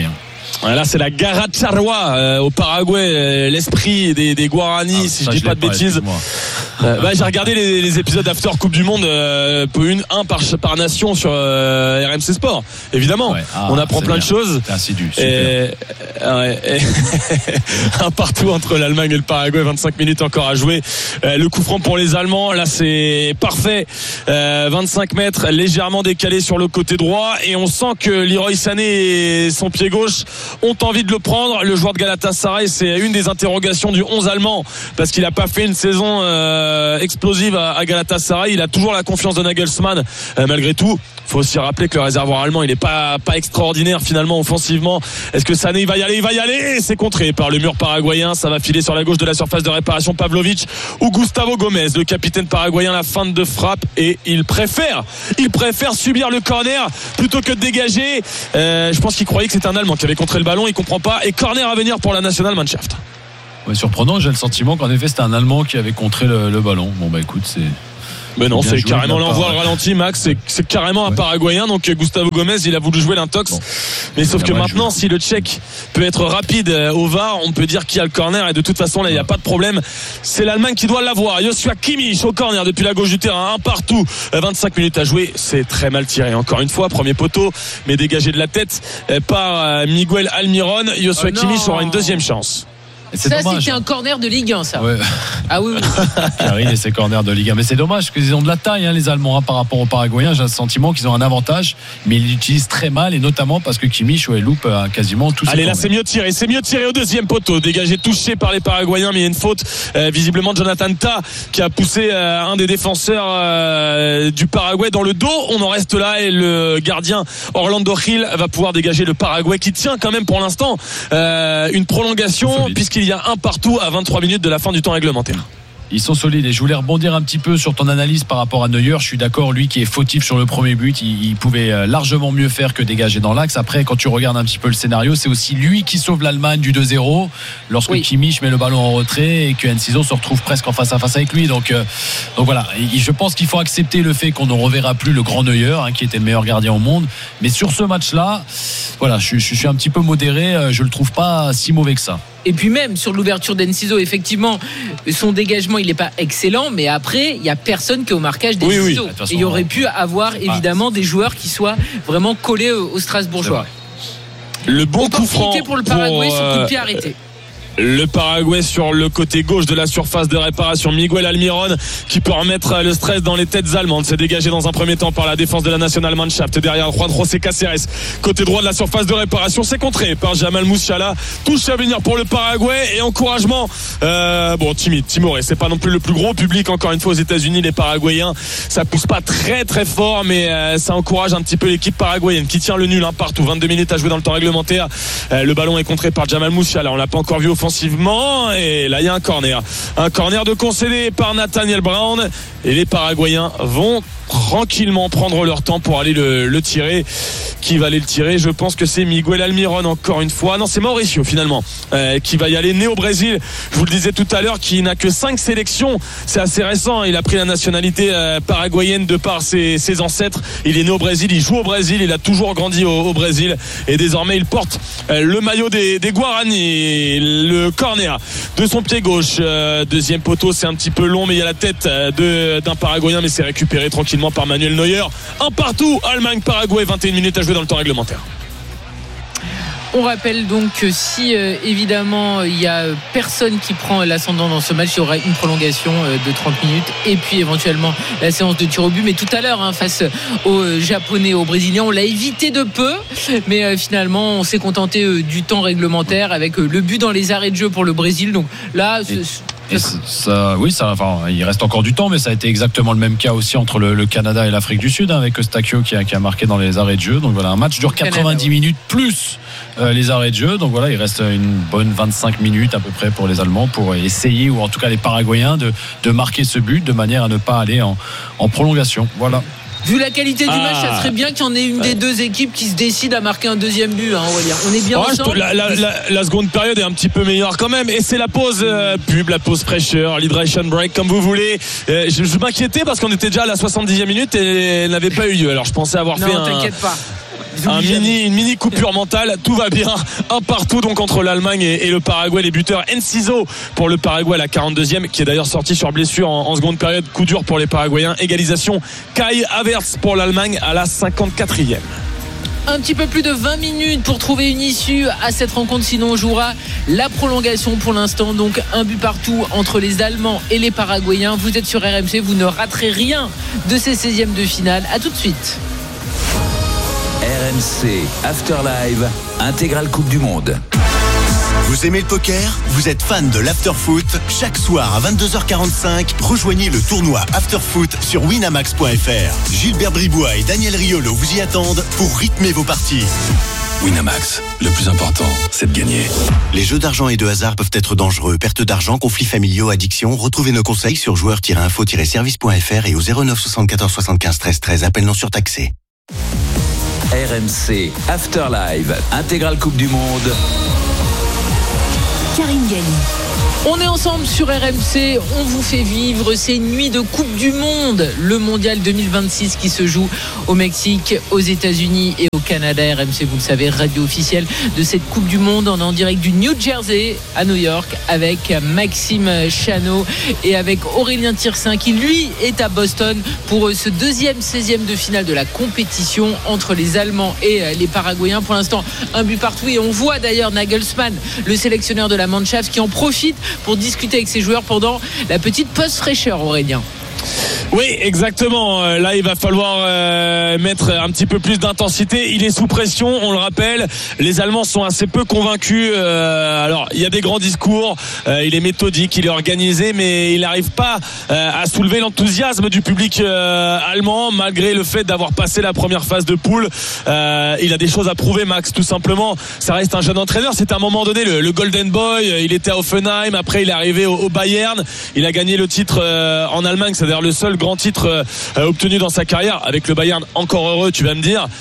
Là, c'est la Garacharwa euh, au Paraguay, euh, l'esprit des, des Guarani, ah, si je dis pas de pas, bêtises. Euh, bah, j'ai regardé les, les épisodes d'After Coupe du Monde, euh, une, un par, par nation sur euh, R M C Sport. Évidemment, ouais. ah, on apprend plein bien. de choses. C'est assidu, super. Et, ouais, et un partout entre l'Allemagne et le Paraguay, vingt-cinq minutes encore à jouer. Euh, le coup franc pour les Allemands, là c'est parfait. Euh, vingt-cinq mètres, légèrement décalé sur le côté droit, et on sent que Leroy Sané et son pied gauche ont envie de le prendre. Le joueur de Galatasaray, c'est une des interrogations du onze allemand, parce qu'il n'a pas fait une saison euh, explosive à, à Galatasaray. Il a toujours la confiance de Nagelsmann, euh, malgré tout. Il faut aussi rappeler que le réservoir allemand, il n'est pas, pas extraordinaire finalement offensivement. Est-ce que Sané il va y aller? Il va y aller, et c'est contré par le mur paraguayen. Ça va filer sur la gauche de la surface de réparation. Pavlovic ou Gustavo Gomez, le capitaine paraguayen, la feinte de frappe, et il préfère il préfère subir le corner plutôt que de dégager. Euh, je pense qu'il croyait que c'était un Allemand qui avait contré le ballon, il comprend pas, et corner à venir pour la Nationalmannschaft. Ouais, surprenant, j'ai le sentiment qu'en effet c'était un Allemand qui avait contré le, le ballon. Bon bah écoute, c'est Mais non, c'est carrément l'envoi, le ralenti, Max. C'est, c'est carrément un ouais. Paraguayen. Donc Gustavo Gomez, il a voulu jouer l'intox. Bon. Mais sauf que maintenant, joué. si le Tchèque peut être rapide au V A R, on peut dire qu'il y a le corner. Et de toute façon, là, il n'y a pas de problème. C'est l'Allemagne qui doit l'avoir. Joshua Kimmich au corner depuis la gauche du terrain. Un partout. vingt-cinq minutes à jouer. C'est très mal tiré. Encore une fois, premier poteau, mais dégagé de la tête par Miguel Almiron. Joshua oh Kimmich aura une deuxième chance. C'est ça, dommage. C'était un corner de Ligue un, ça. Ouais. Ah oui, oui. Karine et ses corners de Ligue un. Mais c'est dommage, parce qu'ils ont de la taille, hein, les Allemands, hein, par rapport aux Paraguayens. J'ai le sentiment qu'ils ont un avantage, mais ils l'utilisent très mal, et notamment parce que Kimmich ouais, loupe euh, quasiment tout. Allez, là, c'est mieux tiré. C'est mieux tiré au deuxième poteau. Dégagé, touché par les Paraguayens, mais il y a une faute. Euh, visiblement, Jonathan Tah, qui a poussé euh, un des défenseurs euh, du Paraguay dans le dos. On en reste là, et le gardien Orlando Gil va pouvoir dégager le Paraguay, qui tient quand même pour l'instant euh, une prolongation, puisqu'il Il y a un partout à vingt-trois minutes de la fin du temps réglementaire. Ils sont solides, et je voulais rebondir un petit peu sur ton analyse par rapport à Neuer. Je suis d'accord, lui qui est fautif sur le premier but, il, il pouvait largement mieux faire que dégager dans l'axe. Après, quand tu regardes un petit peu le scénario, c'est aussi lui qui sauve l'Allemagne du deux zéro lorsque oui. Kimmich met le ballon en retrait et que Enciso se retrouve presque en face à face avec lui. Donc, euh, donc voilà, et je pense qu'il faut accepter le fait qu'on ne reverra plus le grand Neuer, hein, qui était le meilleur gardien au monde. Mais sur ce match-là, voilà, je, je suis un petit peu modéré, je le trouve pas si mauvais que ça. Et puis même sur l'ouverture d'Enciso, effectivement, son dégagement, il n'est pas excellent, mais après, il n'y a personne qui est au marquage d'Enciso. Oui, oui. De façon, et il y aurait pu avoir évidemment ah. des joueurs qui soient vraiment collés aux Strasbourgeois. Le bon coup franc pour le Paraguay, pour, euh, sur coup de pied arrêté. Le Paraguay sur le côté gauche de la surface de réparation. Miguel Almiron qui peut remettre le stress dans les têtes allemandes. C'est dégagé dans un premier temps par la défense de la Nationalmannschaft. Derrière Juan José Cáceres. Côté droit de la surface de réparation. C'est contré par Jamal Musiala. Touche à venir pour le Paraguay. Et encouragement. Euh, bon, timide. Timoré. C'est pas non plus le plus gros public. Encore une fois aux États-Unis, les Paraguayens. Ça pousse pas très très fort. Mais euh, ça encourage un petit peu l'équipe paraguayenne qui tient le nul hein, partout. vingt-deux minutes à jouer dans le temps réglementaire. Euh, le ballon est contré par Jamal Musiala. On l'a pas encore vu offensivement. Et là il y a un corner un corner de concédé par Nathaniel Brown, et les Paraguayens vont tranquillement prendre leur temps pour aller le, le tirer. Qui va aller le tirer? Je pense que c'est Miguel Almiron encore une fois. Non, c'est Mauricio finalement euh, qui va y aller, né au Brésil. Je vous le disais tout à l'heure, qui n'a que cinq sélections. C'est assez récent. Il a pris la nationalité euh, paraguayenne de par ses, ses ancêtres. Il est né au Brésil, il joue au Brésil, il a toujours grandi au, au Brésil, et désormais il porte euh, le maillot des, des Guarani. Le corner de son pied gauche, euh, deuxième poteau, c'est un petit peu long, mais il y a la tête euh, de, d'un Paraguayen, mais c'est récupéré tranquillement par Manuel Neuer. Un partout, Allemagne-Paraguay, vingt et une minutes à jouer dans le temps réglementaire. On rappelle donc que si euh, évidemment il y a personne qui prend l'ascendant dans ce match, il y aura une prolongation euh, de trente minutes, et puis éventuellement la séance de tir au but. Mais tout à l'heure hein, face aux Japonais, aux Brésiliens, on l'a évité de peu, mais euh, finalement on s'est contenté euh, du temps réglementaire avec euh, le but dans les arrêts de jeu pour le Brésil. Donc là c'est... Et ça, oui, ça, enfin, il reste encore du temps, mais ça a été exactement le même cas aussi entre le, le Canada et l'Afrique du Sud, hein, avec Eustáquio qui a, qui a marqué dans les arrêts de jeu. Donc voilà, un match dure quatre-vingt-dix Canada, minutes plus euh, les arrêts de jeu. Donc voilà, il reste une bonne vingt-cinq minutes à peu près pour les Allemands pour essayer, ou en tout cas les Paraguayens, de, de marquer ce but de manière à ne pas aller en, en prolongation. Voilà. Vu la qualité du ah. match, ça serait bien qu'il y en ait une des deux équipes qui se décide à marquer un deuxième but, hein, Aurélien. On est bien oh, ensemble. La, la, la, la seconde période est un petit peu meilleure quand même, et c'est la pause euh, pub, la pause fraîcheur, l'hydration break, comme vous voulez. Euh, je, je m'inquiétais parce qu'on était déjà à la soixante-dixième minute et elle n'avait pas eu lieu. Alors je pensais avoir non, fait un... t'inquiète pas. un mini, une mini coupure mentale. Tout va bien, un partout donc entre l'Allemagne et, et le Paraguay. Les buteurs Enciso pour le Paraguay à la quarante-deuxième, qui est d'ailleurs sorti sur blessure en, en seconde période. Coup dur pour les Paraguayens. Égalisation Kai Havertz pour l'Allemagne à la cinquante-quatrième. Un petit peu plus de vingt minutes pour trouver une issue à cette rencontre, sinon on jouera la prolongation pour l'instant. Donc un but partout entre les Allemands et les Paraguayens. Vous êtes sur R M C, vous ne raterez rien de ces seizièmes de finale. A tout de suite. R M C Afterlive, intégrale Coupe du Monde. Vous aimez le poker ? Vous êtes fan de l'afterfoot ? Chaque soir à vingt-deux heures quarante-cinq, rejoignez le tournoi Afterfoot sur winamax point f r. Gilbert Bribois et Daniel Riolo vous y attendent pour rythmer vos parties. Winamax, le plus important, c'est de gagner. Les jeux d'argent et de hasard peuvent être dangereux. Perte d'argent, conflits familiaux, addiction. Retrouvez nos conseils sur joueurs tiret info tiret service point f r et au zéro neuf soixante-quatorze soixante-quinze treize treize. Appel non surtaxé. R M C Afterlive, intégrale Coupe du Monde. Karine Galli. On est ensemble sur R M C, on vous fait vivre ces nuits de Coupe du Monde, le Mondial deux mille vingt-six qui se joue au Mexique, aux États-Unis et au Canada. R M C, vous le savez, radio officielle de cette Coupe du Monde. On est en direct du New Jersey à New York avec Maxime Chano et avec Aurélien Tirsin qui lui est à Boston pour ce deuxième seizième de finale de la compétition entre les Allemands et les Paraguayens. Pour l'instant, un but partout et on voit d'ailleurs Nagelsmann, le sélectionneur de la Mannschaft, qui en profite pour discuter avec ses joueurs pendant la petite pause fraîcheur, Aurélien. Oui, exactement. Là, il va falloir euh, mettre un petit peu plus d'intensité. Il est sous pression, on le rappelle. Les Allemands sont assez peu convaincus. Euh, alors, il y a des grands discours. Euh, il est méthodique, il est organisé, mais il n'arrive pas euh, à soulever l'enthousiasme du public euh, allemand, malgré le fait d'avoir passé la première phase de poule. Euh, il a des choses à prouver, Max, tout simplement. Ça reste un jeune entraîneur. C'était à un moment donné le, le Golden Boy. Il était à Hoffenheim. Après, il est arrivé au, au Bayern. Il a gagné le titre euh, en Allemagne. C'est-à-dire le seul grand titre euh, obtenu dans sa carrière avec le Bayern. Encore heureux, tu vas me dire,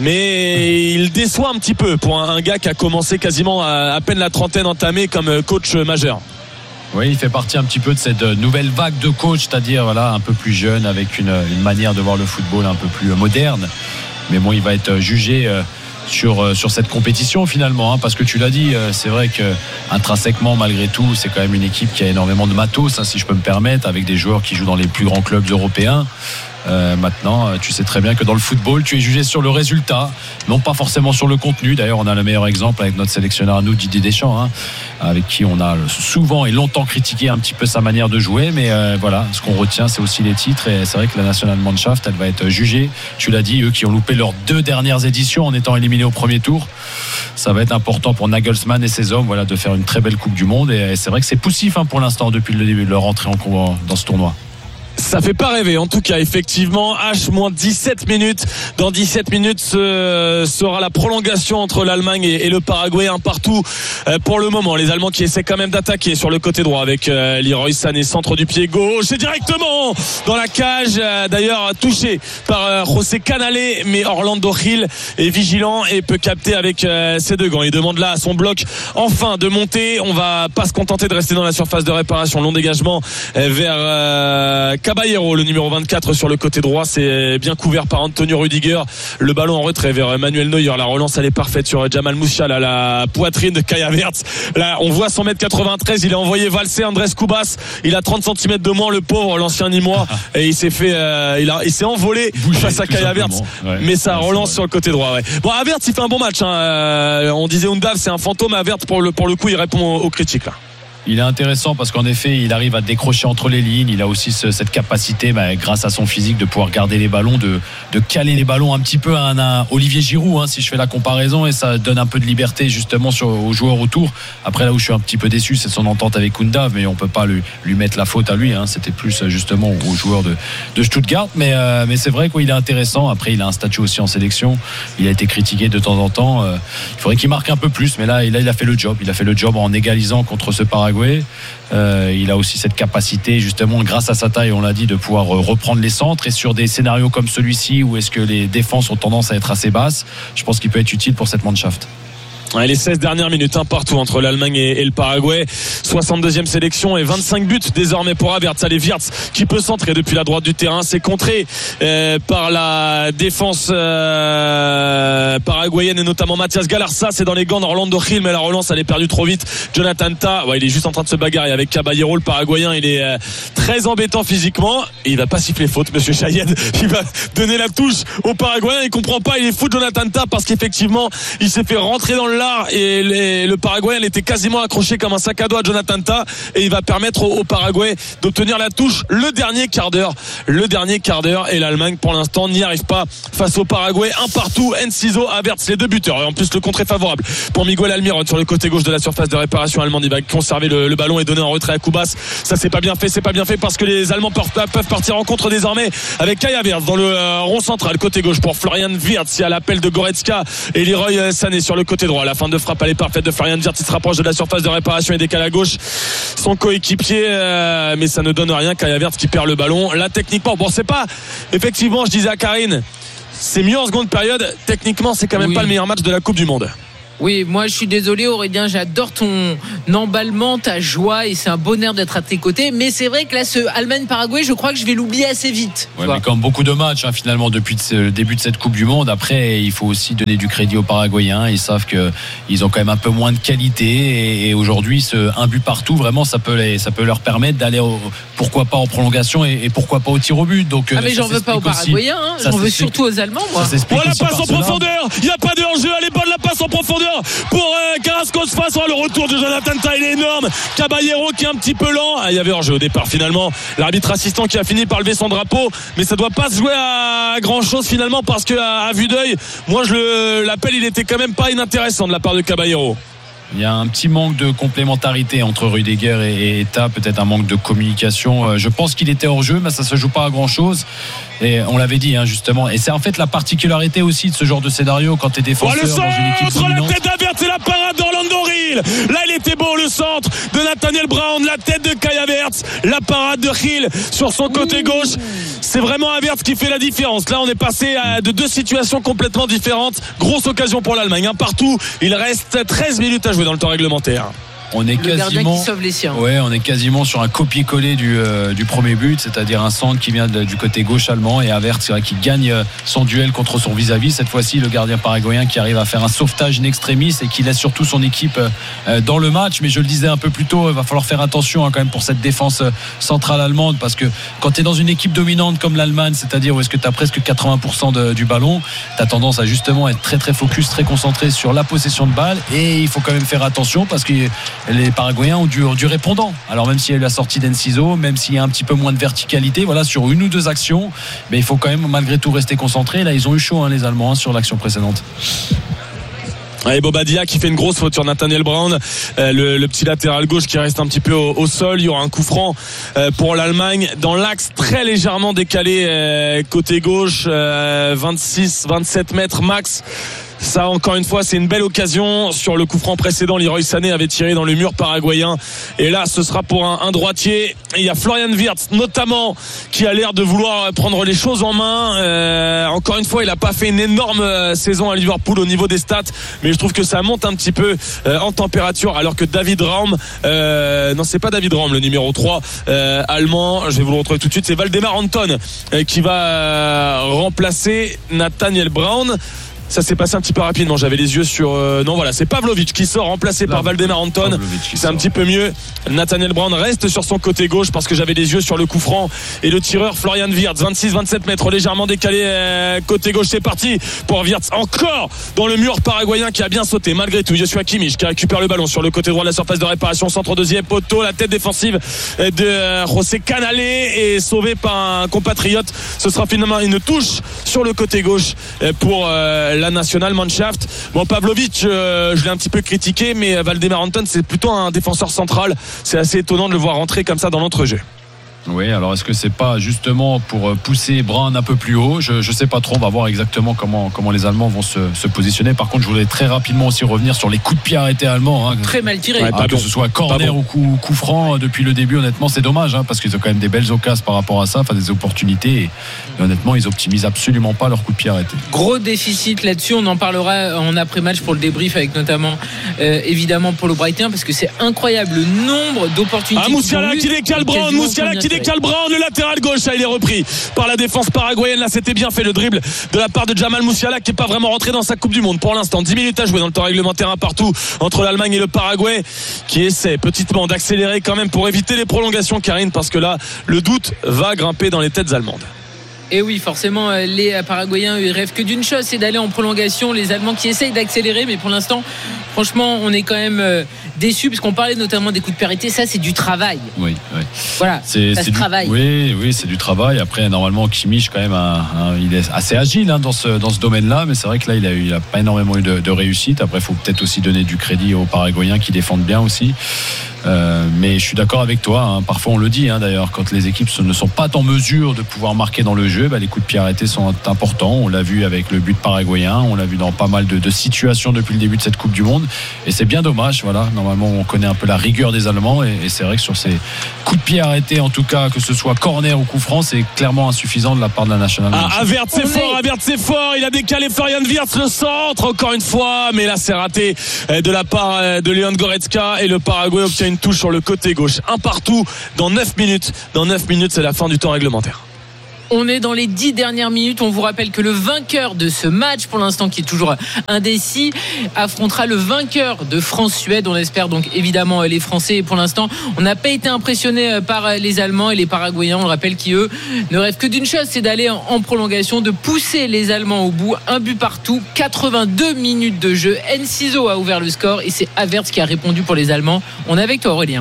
mais il déçoit un petit peu pour un, un gars qui a commencé quasiment à, à peine la trentaine entamée comme coach majeur. Oui, il fait partie un petit peu de cette nouvelle vague de coach, c'est-à-dire voilà, un peu plus jeune, avec une, une manière de voir le football un peu plus moderne. Mais bon, il va être jugé euh, sur, sur cette compétition finalement, hein, parce que tu l'as dit, c'est vrai que intrinsèquement, malgré tout, c'est quand même une équipe qui a énormément de matos, hein, si je peux me permettre, avec des joueurs qui jouent dans les plus grands clubs européens. Euh, maintenant, tu sais très bien que dans le football, tu es jugé sur le résultat, non pas forcément sur le contenu. D'ailleurs, on a le meilleur exemple avec notre sélectionneur à nous, Didier Deschamps, hein, avec qui on a souvent et longtemps critiqué un petit peu sa manière de jouer. Mais euh, voilà, ce qu'on retient, c'est aussi les titres. Et c'est vrai que la National Mannschaft, elle va être jugée. Tu l'as dit, eux qui ont loupé leurs deux dernières éditions en étant éliminés au premier tour. Ça va être important pour Nagelsmann et ses hommes, voilà, de faire une très belle Coupe du Monde. Et c'est vrai que c'est poussif, hein, pour l'instant depuis le début de leur entrée en, dans ce tournoi. Ça fait pas rêver, en tout cas, effectivement. H moins dix-sept minutes. Dans dix-sept minutes, ce sera la prolongation entre l'Allemagne et le Paraguay, un partout pour le moment. Les Allemands qui essaient quand même d'attaquer sur le côté droit avec Leroy Sané, centre du pied gauche, et directement dans la cage. D'ailleurs, touché par José Canale, mais Orlando Gil est vigilant et peut capter avec ses deux gants. Il demande là à son bloc enfin de monter. On va pas se contenter de rester dans la surface de réparation. Long dégagement vers Caballero, le numéro vingt-quatre sur le côté droit, c'est bien couvert par Antonio Rüdiger. Le ballon en retrait vers Manuel Neuer. La relance, elle est parfaite sur Jamal Musiala à la poitrine de Kai Havertz. Là, on voit son mètre quatre-vingt-treize. Il a envoyé valser Andrés Cubas. Il a trente centimètres de moins, le pauvre, l'ancien Nîmois. Et il s'est fait, euh, il a, il s'est envolé Bouger, face à Kai Havertz. Ouais, mais ça relance sur le côté droit, ouais. Bon, Havertz, il fait un bon match, hein. Euh, on disait Undav, c'est un fantôme. Havertz, pour le, pour le coup, il répond aux, aux critiques, là. Il est intéressant parce qu'en effet, il arrive à décrocher entre les lignes. Il a aussi ce, cette capacité, bah, grâce à son physique, de pouvoir garder les ballons, de, de caler les ballons un petit peu à un, à Olivier Giroud, hein, si je fais la comparaison, et ça donne un peu de liberté justement sur, aux joueurs autour. Après, là où je suis un petit peu déçu, c'est son entente avec Undav, mais on peut pas lui, lui mettre la faute à lui, hein. C'était plus justement aux joueurs de, de Stuttgart. Mais, euh, mais c'est vrai qu'il est intéressant. Après, il a un statut aussi en sélection. Il a été critiqué de temps en temps. Euh, il faudrait qu'il marque un peu plus, mais là, il a, il a fait le job. Il a fait le job en égalisant contre ce Paraguay. Euh, il a aussi cette capacité, justement, grâce à sa taille, on l'a dit, de pouvoir reprendre les centres. Et sur des scénarios comme celui-ci, où est-ce que les défenses ont tendance à être assez basses, je pense qu'il peut être utile pour cette Mannschaft. Les seize dernières minutes, un partout entre l'Allemagne et le Paraguay. soixante-deuxième sélection et vingt-cinq buts désormais pour Havertz. Allez, Wirtz qui peut centrer depuis la droite du terrain. C'est contré euh, par la défense euh, paraguayenne et notamment Mathias Galarza. C'est dans les gants d'Orlando Gil, mais la relance elle est perdue trop vite. Jonathan Tah, ouais, il est juste en train de se bagarrer avec Caballero, le paraguayen. Il est euh, très embêtant physiquement et il va pas siffler faute, monsieur Chayed. Il va donner la touche au paraguayen. Il comprend pas, il est fou de Jonathan Tah parce qu'effectivement il s'est fait rentrer dans le lard et les, le paraguayen il était quasiment accroché comme un sac à dos à Jonathan Tah et il va permettre au, au Paraguay d'obtenir la touche le dernier quart d'heure. Le dernier quart d'heure et l'Allemagne pour l'instant n'y arrive pas face au Paraguay. Un partout, Enciso, Havertz, les deux buteurs. Et en plus le contre est favorable pour Miguel Almiron sur le côté gauche de la surface de réparation allemande. Il va conserver le, le ballon et donner en retrait à Kubas. Ça c'est pas bien fait, c'est pas bien fait parce que les Allemands peuvent partir en contre désormais avec Kai Havertz dans le euh, rond central côté gauche pour Florian Wirtz. Il y a l'appel de Goretzka et Leroy Sané sur le côté droit. La fin de frappe elle est parfaite de Florian Wirtz. Il se rapproche de la surface de réparation et décale à gauche son coéquipier euh, mais ça ne donne rien. Kai Havertz qui perd le ballon. Là techniquement, bon c'est pas effectivement, je disais à Karine, c'est mieux en seconde période. Techniquement c'est quand même oui. pas le meilleur match de la Coupe du Monde. Oui, moi je suis désolé Aurélien, j'adore ton emballement, ta joie et c'est un bonheur d'être à tes côtés. Mais c'est vrai que là, ce Allemagne-Paraguay, je crois que je vais l'oublier assez vite. Ouais, mais comme beaucoup de matchs hein, finalement depuis le début de cette Coupe du Monde, après il faut aussi donner du crédit aux Paraguayens. Ils savent qu'ils ont quand même un peu moins de qualité et, et aujourd'hui, ce, un but partout, vraiment ça peut, les, ça peut leur permettre d'aller au, pourquoi pas en prolongation et, et pourquoi pas au tir au but. Donc, ah mais j'en veux pas aux Paraguayens, hein, j'en veux surtout aux Allemands. Moi. Voilà, passe en profondeur, il n'y a pas de hors-jeu, elle est bonne la passe en profondeur pour euh, Carrasco face à le retour de Jonathan Tah, il est énorme. Caballero qui est un petit peu lent. Ah, il y avait hors-jeu au départ finalement. L'arbitre assistant qui a fini par lever son drapeau, mais ça doit pas se jouer à grand chose finalement parce que à, à vue d'œil, moi je le l'appel il était quand même pas inintéressant de la part de Caballero. Il y a un petit manque de complémentarité entre Rudiger et, et Tah, peut-être un manque de communication. Je pense qu'il était hors jeu, mais ça se joue pas à grand chose. Et on l'avait dit hein, justement. Et c'est en fait la particularité aussi de ce genre de scénario quand tu es défenseur oh, dans une équipe dominante. La tête d'Havertz et la parade d'Orlando Gil. Là il était beau le centre de Nathaniel Brown, la tête de Kai Havertz, la parade de Gil sur son côté gauche. C'est vraiment Havertz qui fait la différence. Là on est passé à de deux situations complètement différentes. Grosse occasion pour l'Allemagne. Un partout. Il reste treize minutes à jouer dans le temps réglementaire. On est le quasiment, qui sauve les siens. Ouais, on est quasiment sur un copier-coller du, euh, du premier but, c'est-à-dire un centre qui vient de, du côté gauche allemand et Havertz c'est vrai, qui gagne son duel contre son vis-à-vis. Cette fois-ci, le gardien paraguayen qui arrive à faire un sauvetage in extremis et qui laisse surtout son équipe euh, dans le match. Mais je le disais un peu plus tôt, il va falloir faire attention hein, quand même pour cette défense centrale allemande parce que quand tu es dans une équipe dominante comme l'Allemagne, c'est-à-dire où est-ce que tu as presque quatre-vingts pour cent de, du ballon, tu as tendance à justement être très très focus, très concentré sur la possession de balle et il faut quand même faire attention parce que les Paraguayens ont du, du répondant. Alors même s'il y a eu la sortie d'Enciso, même s'il y a un petit peu moins de verticalité, voilà, sur une ou deux actions, mais il faut quand même malgré tout rester concentré. Là, ils ont eu chaud hein, les Allemands hein, sur l'action précédente. Et Bobadilla qui fait une grosse faute sur Nathaniel Brown, euh, le, le petit latéral gauche qui reste un petit peu au, au sol. Il y aura un coup franc euh, pour l'Allemagne dans l'axe très légèrement décalé euh, côté gauche, euh, vingt-six vingt-sept mètres max. Ça encore une fois c'est une belle occasion. Sur le coup franc précédent, Leroy Sané avait tiré dans le mur paraguayen et là ce sera pour un, un droitier. Et il y a Florian Wirtz notamment qui a l'air de vouloir prendre les choses en main. euh, encore une fois il a pas fait une énorme saison à Liverpool au niveau des stats, mais je trouve que ça monte un petit peu euh, en température alors que David Raum euh, non c'est pas David Raum le numéro trois euh, allemand, je vais vous le retrouver tout de suite, c'est Valdemar Anton euh, qui va euh, remplacer Nathaniel Brown. Ça s'est passé un petit peu rapidement. J'avais les yeux sur. Euh, non, voilà, c'est Pavlovic qui sort, remplacé par Valdemar Anton. C'est un petit peu mieux. Nathaniel Brown reste sur son côté gauche parce que j'avais les yeux sur le coup franc. Et le tireur Florian Wirtz, vingt-six vingt-sept mètres, légèrement décalé euh, côté gauche. C'est parti pour Wirtz. Encore dans le mur paraguayen qui a bien sauté malgré tout. Joshua Kimmich qui récupère le ballon sur le côté droit de la surface de réparation. Centre deuxième poteau. La tête défensive de José Canale est sauvée par un compatriote. Ce sera finalement une touche sur le côté gauche pour. Euh, la National Mannschaft. Bon, Pavlovic, euh, je l'ai un petit peu critiqué, mais Valdemar Anton, c'est plutôt un défenseur central. C'est assez étonnant de le voir rentrer comme ça dans l'entrejeu. Oui, alors est-ce que c'est pas justement pour pousser Brown un peu plus haut? Je je sais pas trop, on va voir exactement comment comment les Allemands vont se, se positionner. Par contre, je voulais très rapidement aussi revenir sur les coups de pied arrêtés allemands. Hein. Très mal tiré. Ah, ah, que bon. ce soit corner bon. ou coup, coup franc depuis le début, honnêtement, c'est dommage hein, parce qu'ils ont quand même des belles occasions par rapport à ça, enfin des opportunités. Et, et honnêtement, ils optimisent absolument pas leurs coups de pied arrêtés. Gros déficit là-dessus. On en parlera en après-match pour le débrief avec notamment euh, évidemment Paulo Breitner parce que c'est incroyable le nombre d'opportunités. Ah, Moussiala qui décale Brown, Moussiala qui décale décale Brown, le latéral gauche, là, il est repris par la défense paraguayenne. Là, c'était bien fait le dribble de la part de Jamal Musiala qui n'est pas vraiment rentré dans sa Coupe du Monde pour l'instant. dix minutes à jouer dans le temps réglementaire, un partout entre l'Allemagne et le Paraguay, qui essaie petitement d'accélérer quand même pour éviter les prolongations, Karine, parce que là, le doute va grimper dans les têtes allemandes. Et oui, forcément, les Paraguayens, ils rêvent que d'une chose, c'est d'aller en prolongation. Les Allemands qui essayent d'accélérer, mais pour l'instant, franchement, on est quand même déçus, parce qu'on parlait notamment des coups de pied arrêtés. Ça, c'est du travail. Oui, oui. Voilà, c'est, ça c'est se du, travaille. Oui, oui, c'est du travail. Après, normalement, Kimmich, quand même, un, un, il est assez agile hein, dans ce dans ce domaine-là, mais c'est vrai que là, il a eu, il a pas énormément eu de, de réussite. Après, il faut peut-être aussi donner du crédit aux Paraguayens qui défendent bien aussi. Euh, mais je suis d'accord avec toi, hein. Parfois on le dit hein, d'ailleurs, quand les équipes ne sont pas en mesure de pouvoir marquer dans le jeu, bah, les coups de pied arrêtés sont importants. On l'a vu avec le but paraguayen, on l'a vu dans pas mal de, de situations depuis le début de cette Coupe du Monde, et c'est bien dommage. Voilà, normalement on connaît un peu la rigueur des Allemands, et, et c'est vrai que sur ces coups de pied arrêtés, en tout cas que ce soit corner ou coup franc, c'est clairement insuffisant de la part de la nationale. Ah, Avert c'est on fort, est... Avert c'est fort, il a décalé Florian Wirtz, le centre encore une fois, mais là c'est raté de la part de Leon Goretzka, et le Paraguay obtient une touche sur le côté gauche. Un partout dans neuf minutes. Dans neuf minutes, c'est la fin du temps réglementaire. On est dans les dix dernières minutes. On vous rappelle que le vainqueur de ce match, pour l'instant qui est toujours indécis, affrontera le vainqueur de France-Suède. On espère donc évidemment les Français. Et pour l'instant, on n'a pas été impressionné par les Allemands et les Paraguayens. On le rappelle qui eux ne rêvent que d'une chose, c'est d'aller en prolongation, de pousser les Allemands au bout. Un but partout, quatre-vingt-deux minutes de jeu. Enciso a ouvert le score et c'est Havertz qui a répondu pour les Allemands. On est avec toi, Aurélien.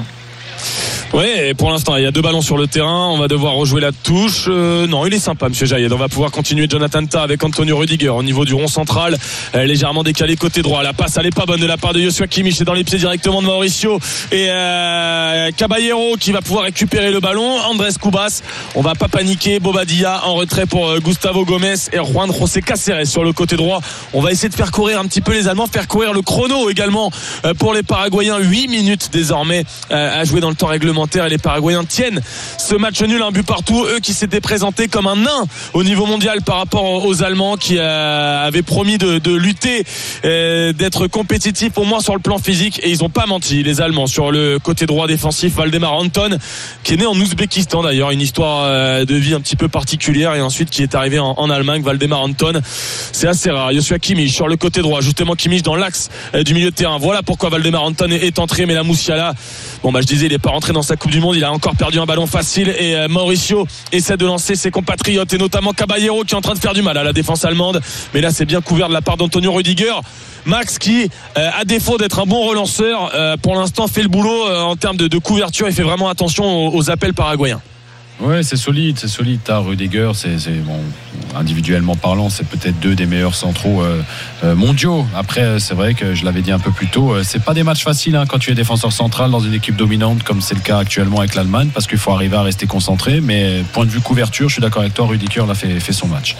Oui, pour l'instant, il y a deux ballons sur le terrain. On va devoir rejouer la touche. Euh, non, il est sympa, monsieur Jaïed. On va pouvoir continuer Jonathan Tah avec Antonio Rüdiger au niveau du rond central, euh, légèrement décalé côté droit. La passe, elle est pas bonne de la part de Joshua Kimmich. C'est dans les pieds directement de Mauricio et euh, Caballero qui va pouvoir récupérer le ballon. Andrés Cubas. On va pas paniquer. Bobadilla en retrait pour euh, Gustavo Gomez et Juan José Cáceres sur le côté droit. On va essayer de faire courir un petit peu les Allemands, faire courir le chrono également euh, pour les Paraguayens. huit minutes désormais euh, à jouer dans le temps réglementaire. Et les Paraguayens tiennent ce match nul, un but partout. Eux qui s'étaient présentés comme un nain au niveau mondial par rapport aux Allemands, qui euh, avaient promis de, de lutter, euh, d'être compétitifs au moins sur le plan physique, et ils n'ont pas menti, les Allemands. Sur le côté droit défensif, Valdemar Anton, qui est né en Ouzbékistan d'ailleurs, une histoire euh, de vie un petit peu particulière, et ensuite qui est arrivé en, en Allemagne. Valdemar Anton, c'est assez rare. Joshua Kimmich sur le côté droit, justement Kimmich dans l'axe euh, du milieu de terrain. Voilà pourquoi Valdemar Anton est, est entré, mais la Musiala, bon bah je disais, il n'est pas rentré dans sa Coupe du Monde, il a encore perdu un ballon facile, et euh, Mauricio essaie de lancer ses compatriotes, et notamment Caballero qui est en train de faire du mal à la défense allemande, mais là c'est bien couvert de la part d'Antonio Rüdiger. Max qui, euh, à défaut d'être un bon relanceur, euh, pour l'instant fait le boulot euh, en termes de, de couverture, et fait vraiment attention aux, aux appels paraguayens. Ouais, c'est solide, c'est solide. T'as Rüdiger, c'est, c'est bon, individuellement parlant, c'est peut-être deux des meilleurs centraux euh, euh, mondiaux. Après, c'est vrai que je l'avais dit un peu plus tôt, euh, c'est pas des matchs faciles hein, quand tu es défenseur central dans une équipe dominante comme c'est le cas actuellement avec l'Allemagne, parce qu'il faut arriver à rester concentré. Mais point de vue couverture, je suis d'accord avec toi, Rüdiger l'a fait, fait son match.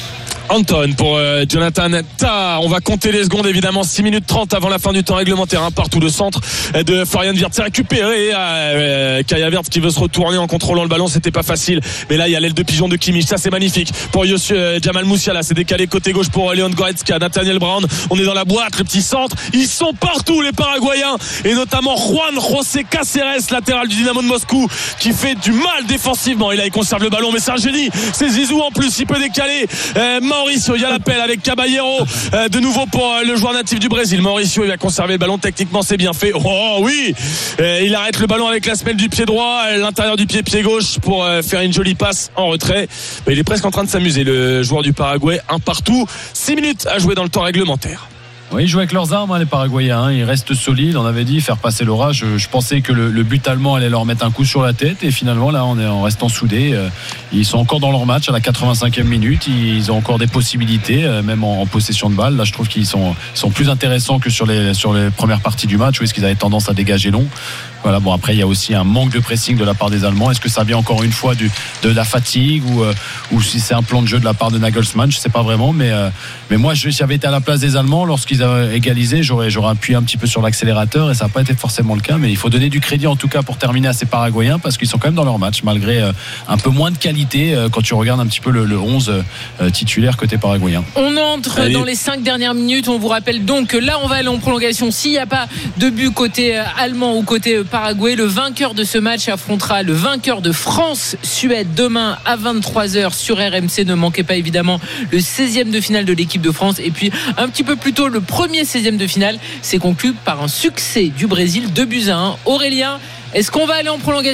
Anton pour euh, Jonathan Tah. On va compter les secondes évidemment. Six minutes trente avant la fin du temps réglementaire, hein, partout le centre de Florian Wirtz. C'est récupéré euh, Kai Havertz qui veut se retourner en contrôlant le ballon. C'était pas facile, mais là il y a l'aile de pigeon de Kimmich. Ça c'est magnifique pour Yosu, euh, Jamal Musiala. C'est décalé côté gauche pour Leon Goretzka. Nathaniel Brown, on est dans la boîte, le petit centre. Ils sont partout les Paraguayens, et notamment Juan José Cáceres, latéral du Dynamo de Moscou, qui fait du mal défensivement. Et là il conserve le ballon, mais c'est un génie. C'est Zizou en plus, il peut décaler. euh, Mauricio, il y a l'appel avec Caballero, euh, de nouveau pour euh, le joueur natif du Brésil. Mauricio, il va conserver le ballon, techniquement c'est bien fait. Oh oui, euh, il arrête le ballon avec la semelle du pied droit, l'intérieur du pied pied gauche pour euh, faire une jolie passe en retrait. Mais il est presque en train de s'amuser, le joueur du Paraguay. Un partout, six minutes à jouer dans le temps réglementaire. Oui, ils jouent avec leurs armes, hein, les Paraguayens. Hein. Ils restent solides. On avait dit faire passer l'orage. Je, je pensais que le, le but allemand allait leur mettre un coup sur la tête. Et finalement, là, on est en restant soudés. Euh, ils sont encore dans leur match à la quatre-vingt-cinquième minute. Ils ont encore des possibilités, euh, même en, en possession de balle. Là, je trouve qu'ils sont, sont plus intéressants que sur les, sur les premières parties du match, où est-ce qu'ils avaient tendance à dégager long. Voilà, bon, après, il y a aussi un manque de pressing de la part des Allemands. Est-ce que ça vient encore une fois du, de la fatigue, ou, euh, ou si c'est un plan de jeu de la part de Nagelsmann? Je ne sais pas vraiment. Mais, euh, mais moi, je, j'avais été à la place des Allemands lorsqu'ils qu'ils avaient égalisé, j'aurais, j'aurais appuyé un petit peu sur l'accélérateur et ça n'a pas été forcément le cas. Mais il faut donner du crédit en tout cas pour terminer à ces Paraguayens parce qu'ils sont quand même dans leur match malgré euh, un peu moins de qualité euh, quand tu regardes un petit peu le, le onze euh, titulaire côté paraguayen. On entre Allez. dans les cinq dernières minutes. On vous rappelle donc que là on va aller en prolongation. S'il n'y a pas de but côté euh, allemand ou côté euh, Paraguay, le vainqueur de ce match affrontera le vainqueur de France-Suède demain à vingt-trois heures sur R M C. Ne manquez pas évidemment le seizième de finale de l'équipe de France. Et puis un petit peu plus tôt, le premier seizième de finale s'est conclu par un succès du Brésil, deux buts à un. Aurélien, est-ce qu'on va aller en prolongation ?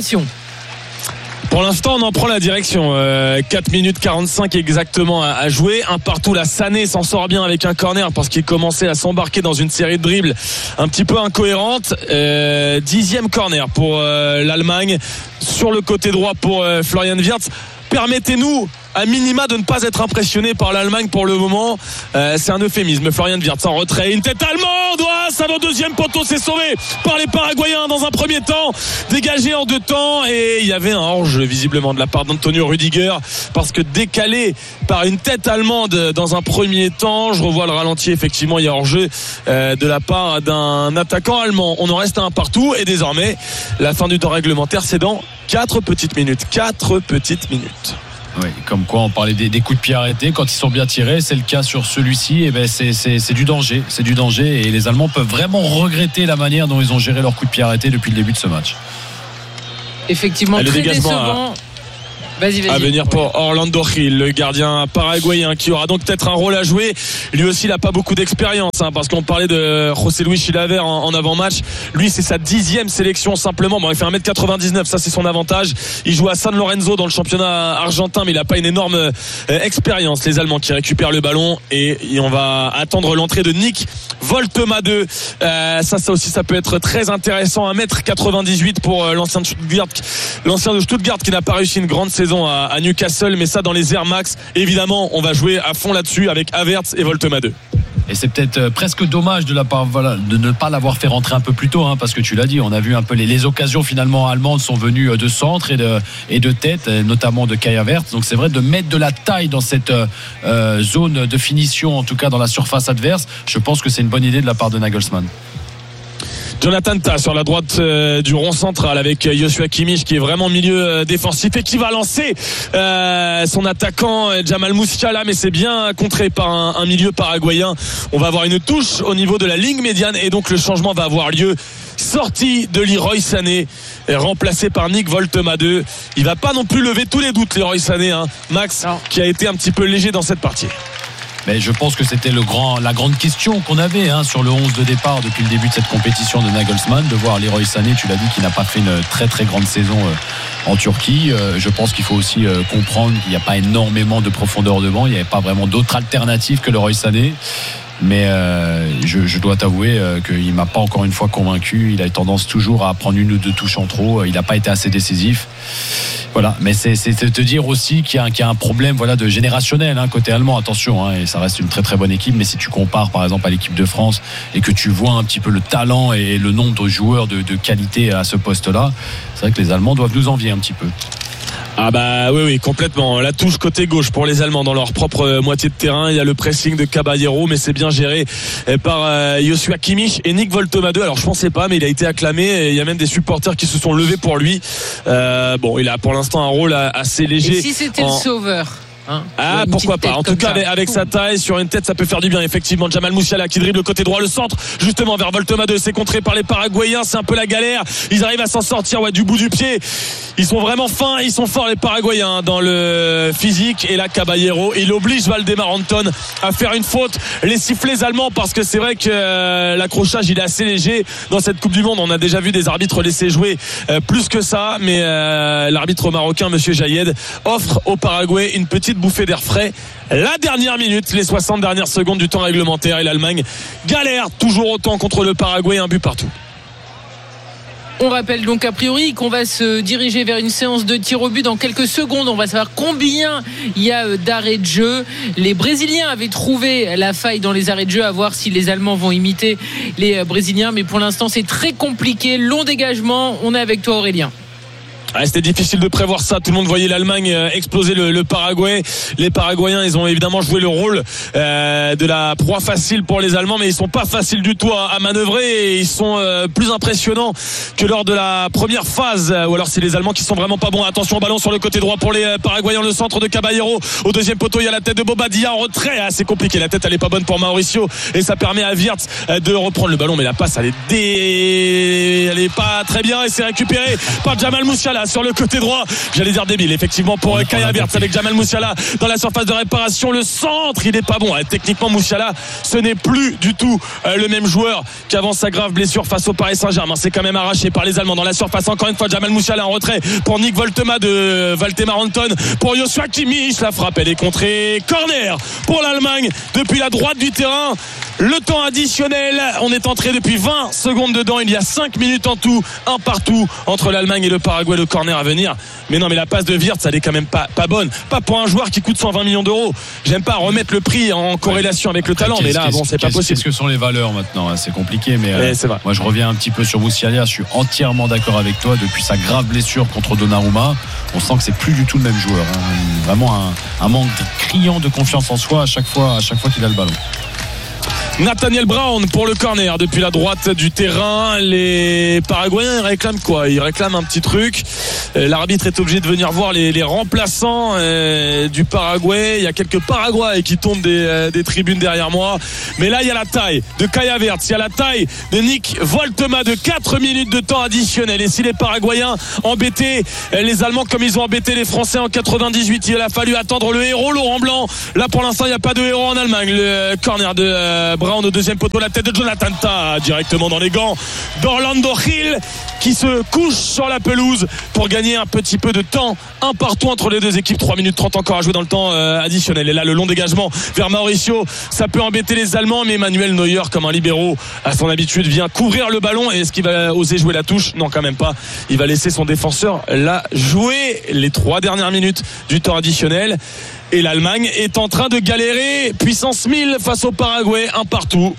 Pour l'instant, on en prend la direction. Euh, quatre minutes quarante-cinq exactement à, à jouer. Un partout, la Sané s'en sort bien avec un corner parce qu'il commençait à s'embarquer dans une série de dribbles un petit peu incohérente. Euh, dixième corner pour euh, l'Allemagne. Sur le côté droit pour euh, Florian Wirtz. Permettez-nous à minima de ne pas être impressionné par l'Allemagne pour le moment. Euh, c'est un euphémisme. Florian Wirtz en retrait, une tête allemande, oh, ça va au deuxième poteau, c'est sauvé par les Paraguayens dans un premier temps, dégagé en deux temps, et il y avait un hors-jeu visiblement de la part d'Antonio Rüdiger parce que décalé par une tête allemande dans un premier temps. Je revois le ralenti, effectivement il y a hors-jeu euh, de la part d'un attaquant allemand. On en reste à un partout et désormais la fin du temps réglementaire c'est dans quatre petites minutes. quatre petites minutes. Oui, comme quoi on parlait des, des coups de pied arrêtés quand ils sont bien tirés, c'est le cas sur celui-ci. Et ben c'est, c'est, c'est du danger, c'est du danger et les Allemands peuvent vraiment regretter la manière dont ils ont géré leurs coups de pied arrêtés depuis le début de ce match. Effectivement, Allez, très décevant. À... Vas-y, vas-y. À venir pour Orlando Gil, le gardien paraguayen qui aura donc peut-être un rôle à jouer. Lui aussi, il n'a pas beaucoup d'expérience hein, parce qu'on parlait de José Luis Chilaver en, en avant-match. Lui, c'est sa dixième sélection simplement. Bon, il fait un mètre quatre-vingt-dix-neuf, ça c'est son avantage. Il joue à San Lorenzo dans le championnat argentin, mais il n'a pas une énorme euh, expérience. Les Allemands qui récupèrent le ballon et, et on va attendre l'entrée de Nick Woltemade. Euh, ça, ça aussi, ça peut être très intéressant. un mètre quatre-vingt-dix-huit pour euh, l'ancien de Stuttgart, l'ancien de Stuttgart qui n'a pas réussi une grande saison à Newcastle, mais ça dans les Air Max évidemment on va jouer à fond là-dessus avec Havertz et Woltemade. Et c'est peut-être presque dommage de, la part, voilà, de ne pas l'avoir fait rentrer un peu plus tôt hein, parce que tu l'as dit, on a vu un peu les, les occasions finalement allemandes sont venues de centre et de, et de tête, notamment de Kai Havertz. Donc c'est vrai de mettre de la taille dans cette euh, zone de finition, en tout cas dans la surface adverse. Je pense que c'est une bonne idée de la part de Nagelsmann. Jonathan Tah sur la droite euh, du rond central avec Joshua Kimmich qui est vraiment milieu euh, défensif et qui va lancer euh, son attaquant euh, Jamal Musiala, mais c'est bien contré par un, un milieu paraguayen. On va avoir une touche au niveau de la ligne médiane et donc le changement va avoir lieu. Sortie de Leroy Sané, remplacé par Nick Woltemade. Il va pas non plus lever tous les doutes Leroy Sané hein. Max non. Qui a été un petit peu léger dans cette partie. Mais je pense que c'était le grand, la grande question qu'on avait hein, sur le onze de départ depuis le début de cette compétition de Nagelsmann, de voir Leroy Sané, tu l'as dit, qui n'a pas fait une très très grande saison euh, en Turquie. Euh, je pense qu'il faut aussi euh, comprendre qu'il n'y a pas énormément de profondeur de banc, il n'y avait pas vraiment d'autres alternatives que Leroy Sané. Mais euh, je, je dois t'avouer euh, qu'il ne m'a pas encore une fois convaincu. Il a tendance toujours à prendre une ou deux touches en trop. Il n'a pas été assez décisif. Voilà, mais c'est, c'est te dire aussi qu'il y a, qu'il y a un problème voilà, de générationnel hein, côté allemand, attention, hein, et ça reste une très très bonne équipe, mais si tu compares par exemple à l'équipe de France et que tu vois un petit peu le talent et le nombre de joueurs de, de qualité à ce poste-là, c'est vrai que les Allemands doivent nous envier un petit peu. Ah bah oui oui complètement. La touche côté gauche pour les Allemands dans leur propre moitié de terrain. Il y a le pressing de Caballero, mais c'est bien géré par euh, Joshua Kimmich et Nick Woltemade. Alors je pensais pas, mais il a été acclamé. Et il y a même des supporters qui se sont levés pour lui. Euh, bon, il a pour l'instant un rôle assez léger. Et si c'était en... le sauveur hein, ah pourquoi pas, en tout cas avec, avec sa taille sur une tête ça peut faire du bien effectivement. Jamal Musiala qui dribble le côté droit, le centre justement vers Woltemade, c'est contré par les Paraguayens, c'est un peu la galère, ils arrivent à s'en sortir ouais, du bout du pied. Ils sont vraiment fins, ils sont forts les Paraguayens dans le physique. Et là Caballero il oblige Valdemar Anton à faire une faute. Les sifflets allemands, parce que c'est vrai que euh, l'accrochage il est assez léger dans cette Coupe du Monde. On a déjà vu des arbitres laisser jouer euh, plus que ça, mais euh, l'arbitre marocain Monsieur Jayed offre au Paraguay une petite bouffée d'air frais. La dernière minute, les soixante dernières secondes du temps réglementaire, et l'Allemagne galère toujours autant contre le Paraguay, un but partout. On rappelle donc a priori qu'on va se diriger vers une séance de tir au but dans quelques secondes. On va savoir combien il y a d'arrêts de jeu. Les Brésiliens avaient trouvé la faille dans les arrêts de jeu, à voir si les Allemands vont imiter les Brésiliens, mais pour l'instant c'est très compliqué. Long dégagement, on est avec toi Aurélien. Ouais, c'était difficile de prévoir ça. Tout le monde voyait l'Allemagne exploser le, le Paraguay. Les Paraguayens, ils ont évidemment joué le rôle euh, de la proie facile pour les Allemands, mais ils sont pas faciles du tout à, à manœuvrer et ils sont euh, plus impressionnants que lors de la première phase. Ou alors c'est les Allemands qui sont vraiment pas bons. Attention au ballon sur le côté droit pour les Paraguayens. Le centre de Caballero au deuxième poteau. Il y a la tête de Bobadilla en retrait. Ah, c'est compliqué. La tête elle est pas bonne pour Mauricio et ça permet à Wirtz de reprendre le ballon, mais la passe elle est dé... elle est pas très bien et c'est récupéré par Jamal Musiala sur le côté droit. J'allais dire débile effectivement pour Kai Havertz avec Jamal Musiala dans la surface de réparation. Le centre il est pas bon. Techniquement Musiala ce n'est plus du tout le même joueur qu'avant sa grave blessure face au Paris Saint-Germain. C'est quand même arraché par les Allemands dans la surface. Encore une fois Jamal Musiala en retrait pour Nick Voltema de Valdemar Anton pour Joshua Kimmich. La frappe elle est contrée. Corner pour l'Allemagne depuis la droite du terrain. Le temps additionnel, on est entré depuis vingt secondes dedans. Il y a cinq minutes en tout, un partout entre l'Allemagne et le Paraguay. Le corner à venir. Mais non, mais la passe de Wirtz, elle est quand même pas, pas bonne. Pas pour un joueur qui coûte cent vingt millions d'euros. J'aime pas remettre le prix en corrélation avec le talent, mais là, bon, c'est pas possible. Qu'est-ce que sont les valeurs maintenant? C'est compliqué, mais euh, c'est vrai. Moi, je reviens un petit peu sur Musiala. Je suis entièrement d'accord avec toi. Depuis sa grave blessure contre Donnarumma, on sent que c'est plus du tout le même joueur. Hein. Vraiment un, un manque criant de confiance en soi à chaque fois, à chaque fois qu'il a le ballon. Nathaniel Brown pour le corner depuis la droite du terrain. Les Paraguayens ils réclament quoi? Ils réclament un petit truc. L'arbitre est obligé de venir voir les, les remplaçants euh, du Paraguay. Il y a quelques Paraguayens qui tombent des, euh, des tribunes derrière moi. Mais là il y a la taille de Kai Havertz, il y a la taille de Nick Voltema de quatre minutes de temps additionnel. Et si les Paraguayens embêtaient les Allemands comme ils ont embêté les Français en quatre-vingt-dix-huit, il a fallu attendre le héros Laurent Blanc. Là pour l'instant il n'y a pas de héros en Allemagne. Le corner de euh, Brown au deuxième poteau, la tête de Jonathan Tah directement dans les gants d'Orlando Gil qui se couche sur la pelouse pour gagner un petit peu de temps. Un partout entre les deux équipes. trois minutes trente encore à jouer dans le temps euh, additionnel. Et là le long dégagement vers Mauricio, ça peut embêter les Allemands, mais Manuel Neuer comme un libéraux à son habitude vient couvrir le ballon. Et est-ce qu'il va oser jouer la touche? Non, quand même pas. Il va laisser son défenseur là jouer les trois dernières minutes du temps additionnel. Et l'Allemagne est en train de galérer puissance mille face au Paraguay, un partout.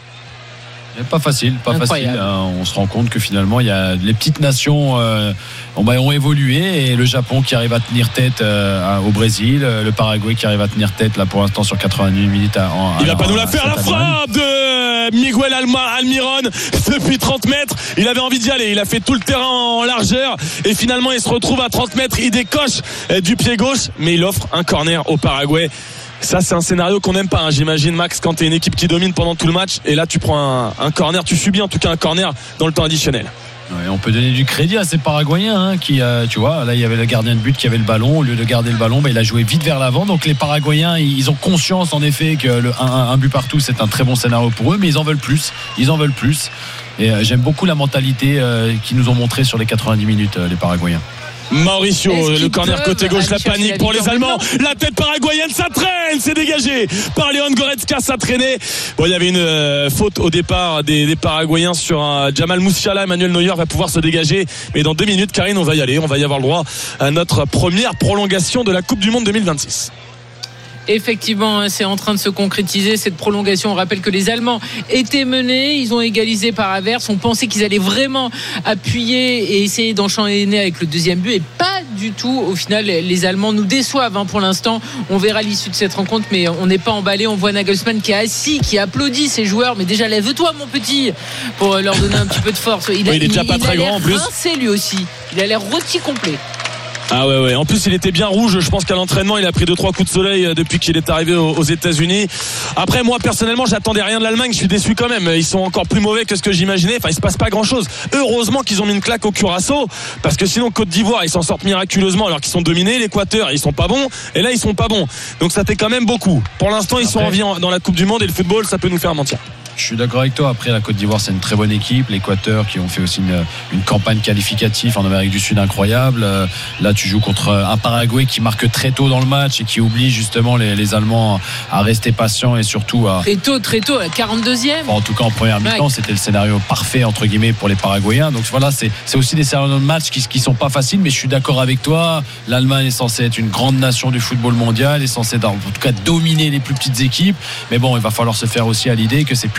Pas facile, pas Incroyable. facile. Hein. On se rend compte que finalement, il y a les petites nations euh, ont évolué et le Japon qui arrive à tenir tête euh, au Brésil, le Paraguay qui arrive à tenir tête là pour l'instant sur quatre-vingt-dix minutes. À, en, il va à, pas à, nous la faire la frappe de Miguel Alma, Almiron depuis trente mètres. Il avait envie d'y aller. Il a fait tout le terrain en largeur et finalement il se retrouve à trente mètres. Il décoche euh, du pied gauche, mais il offre un corner au Paraguay. Ça c'est un scénario qu'on n'aime pas hein. J'imagine Max quand t'es une équipe qui domine pendant tout le match et là tu prends un, un corner, tu subis en tout cas un corner dans le temps additionnel. Ouais, on peut donner du crédit à ces Paraguayens hein, qui, euh, tu vois, là il y avait le gardien de but qui avait le ballon. Au lieu de garder le ballon, bah, il a joué vite vers l'avant. Donc les Paraguayens, ils ont conscience en effet que le un, un but partout c'est un très bon scénario pour eux, mais ils en veulent plus. Ils en veulent plus. Et euh, j'aime beaucoup la mentalité euh, qu'ils nous ont montré sur les quatre-vingt-dix minutes euh, les Paraguayens. Mauricio, le corner côté gauche, la panique pour les Allemands. La tête paraguayenne, ça traîne, c'est dégagé par Leon Goretzka, ça traînait. Bon, il y avait une euh, faute au départ des, des Paraguayens sur un Jamal Musiala. Emmanuel Neuer va pouvoir se dégager, mais dans deux minutes, Karine, on va y aller. On va y avoir le droit à notre première prolongation de la Coupe du Monde deux mille vingt-six. Effectivement, c'est en train de se concrétiser cette prolongation. On rappelle que les Allemands étaient menés, ils ont égalisé par Havertz. On pensait qu'ils allaient vraiment appuyer et essayer d'enchaîner avec le deuxième but, et pas du tout. Au final, les Allemands nous déçoivent hein, pour l'instant. On verra l'issue de cette rencontre, mais on n'est pas emballé. On voit Nagelsmann qui est assis, qui applaudit ses joueurs. Mais déjà, lève-toi, mon petit, pour leur donner un petit peu de force. Il, a, oui, il est déjà il, pas il très a grand en plus. Rincé, lui aussi. Il a l'air rôti complet. Ah ouais ouais. En plus il était bien rouge. Je pense qu'à l'entraînement il a pris deux trois coups de soleil depuis qu'il est arrivé aux États-Unis. Après moi personnellement j'attendais rien de l'Allemagne. Je suis déçu quand même. Ils sont encore plus mauvais que ce que j'imaginais. Enfin il se passe pas grand chose. Heureusement qu'ils ont mis une claque au Curaçao parce que sinon Côte d'Ivoire ils s'en sortent miraculeusement alors qu'ils sont dominés. L'Équateur ils sont pas bons et là ils sont pas bons. Donc ça fait quand même beaucoup. Pour l'instant ils Après, sont en vie dans la Coupe du Monde et le football ça peut nous faire mentir. Je suis d'accord avec toi. Après, la Côte d'Ivoire, c'est une très bonne équipe. L'Équateur, qui ont fait aussi une, une campagne qualificative en Amérique du Sud incroyable. Là, tu joues contre un Paraguay qui marque très tôt dans le match et qui oblige justement les, les Allemands à rester patients et surtout à. Très tôt, très tôt, à la quarante-deuxième. Enfin, en tout cas, en première mi-temps, ouais. C'était le scénario parfait, entre guillemets, pour les Paraguayens. Donc voilà, c'est, c'est aussi des scénarios de match qui, qui sont pas faciles, mais je suis d'accord avec toi. L'Allemagne est censée être une grande nation du football mondial, est censée, en tout cas, dominer les plus petites équipes. Mais bon, il va falloir se faire aussi à l'idée que c'est plus de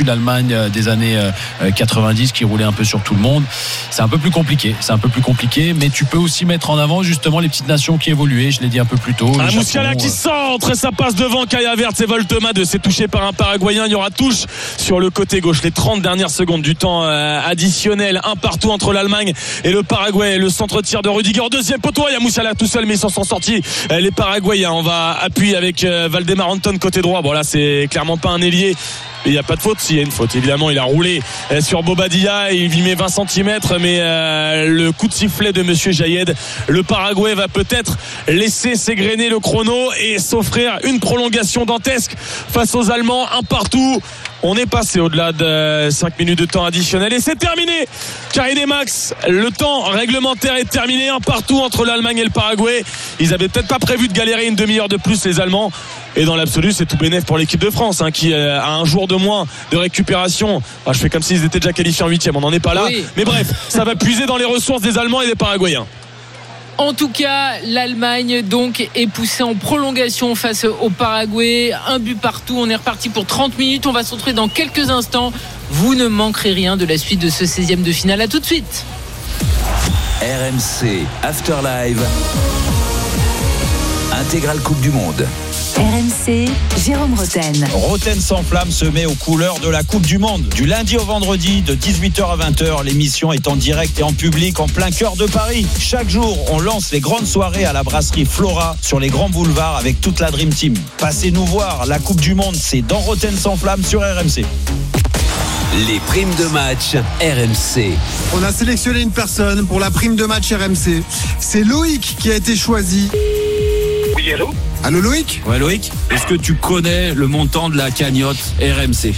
l'Allemagne des années quatre-vingt-dix qui roulait un peu sur tout le monde. C'est un peu plus compliqué, c'est un peu plus compliqué, mais tu peux aussi mettre en avant justement les petites nations qui évoluaient, je l'ai dit un peu plus tôt. Ah, Musiala qui centre, ça passe devant Kai Havertz et Voltema de s'est touché par un Paraguayen. Il y aura touche sur le côté gauche. Les trente dernières secondes du temps euh, additionnel, un partout entre l'Allemagne et le Paraguay. Le centre tir de Rudiger, deuxième poteau. Il y a Musiala tout seul, mais ils s'en sont sortis euh, les Paraguayens. On va appuyer avec euh, Valdemar Anton côté droit. Bon là c'est clairement pas un ailier. Il n'y a pas de faute, s'il y a une faute évidemment il a roulé sur Bobadilla, il lui met vingt centimètres, mais euh, le coup de sifflet de monsieur Jayed, le Paraguay va peut-être laisser s'égrener le chrono et s'offrir une prolongation dantesque face aux Allemands, un partout. On est passé au-delà de cinq minutes de temps additionnel et c'est terminé. Karine et Max, le temps réglementaire est terminé, un partout entre l'Allemagne et le Paraguay. Ils avaient peut-être pas prévu de galérer une demi-heure de plus les Allemands. Et dans l'absolu, c'est tout bénef pour l'équipe de France hein, qui a un jour de moins de récupération. Ah, je fais comme s'ils étaient déjà qualifiés en huitième, on n'en est pas là. Oui. Mais bref, ça va puiser dans les ressources des Allemands et des Paraguayens. En tout cas, l'Allemagne donc est poussée en prolongation face au Paraguay. Un but partout. On est reparti pour trente minutes. On va se retrouver dans quelques instants. Vous ne manquerez rien de la suite de ce seizième de finale. À tout de suite. R M C After Live. Intégrale Coupe du Monde. R M C, Jérôme Roten. Roten s'enflamme se met aux couleurs de la Coupe du Monde. Du lundi au vendredi, de dix-huit heures à vingt heures, l'émission est en direct et en public en plein cœur de Paris. Chaque jour, on lance les grandes soirées à la brasserie Flora sur les grands boulevards avec toute la Dream Team. Passez nous voir, la Coupe du Monde, c'est dans Roten s'enflamme sur R M C. Les primes de match R M C. On a sélectionné une personne pour la prime de match R M C. C'est Loïc qui a été choisi. Oui, allô ? Allô Loïc ? Ouais Loïc, est-ce que tu connais le montant de la cagnotte R M C ?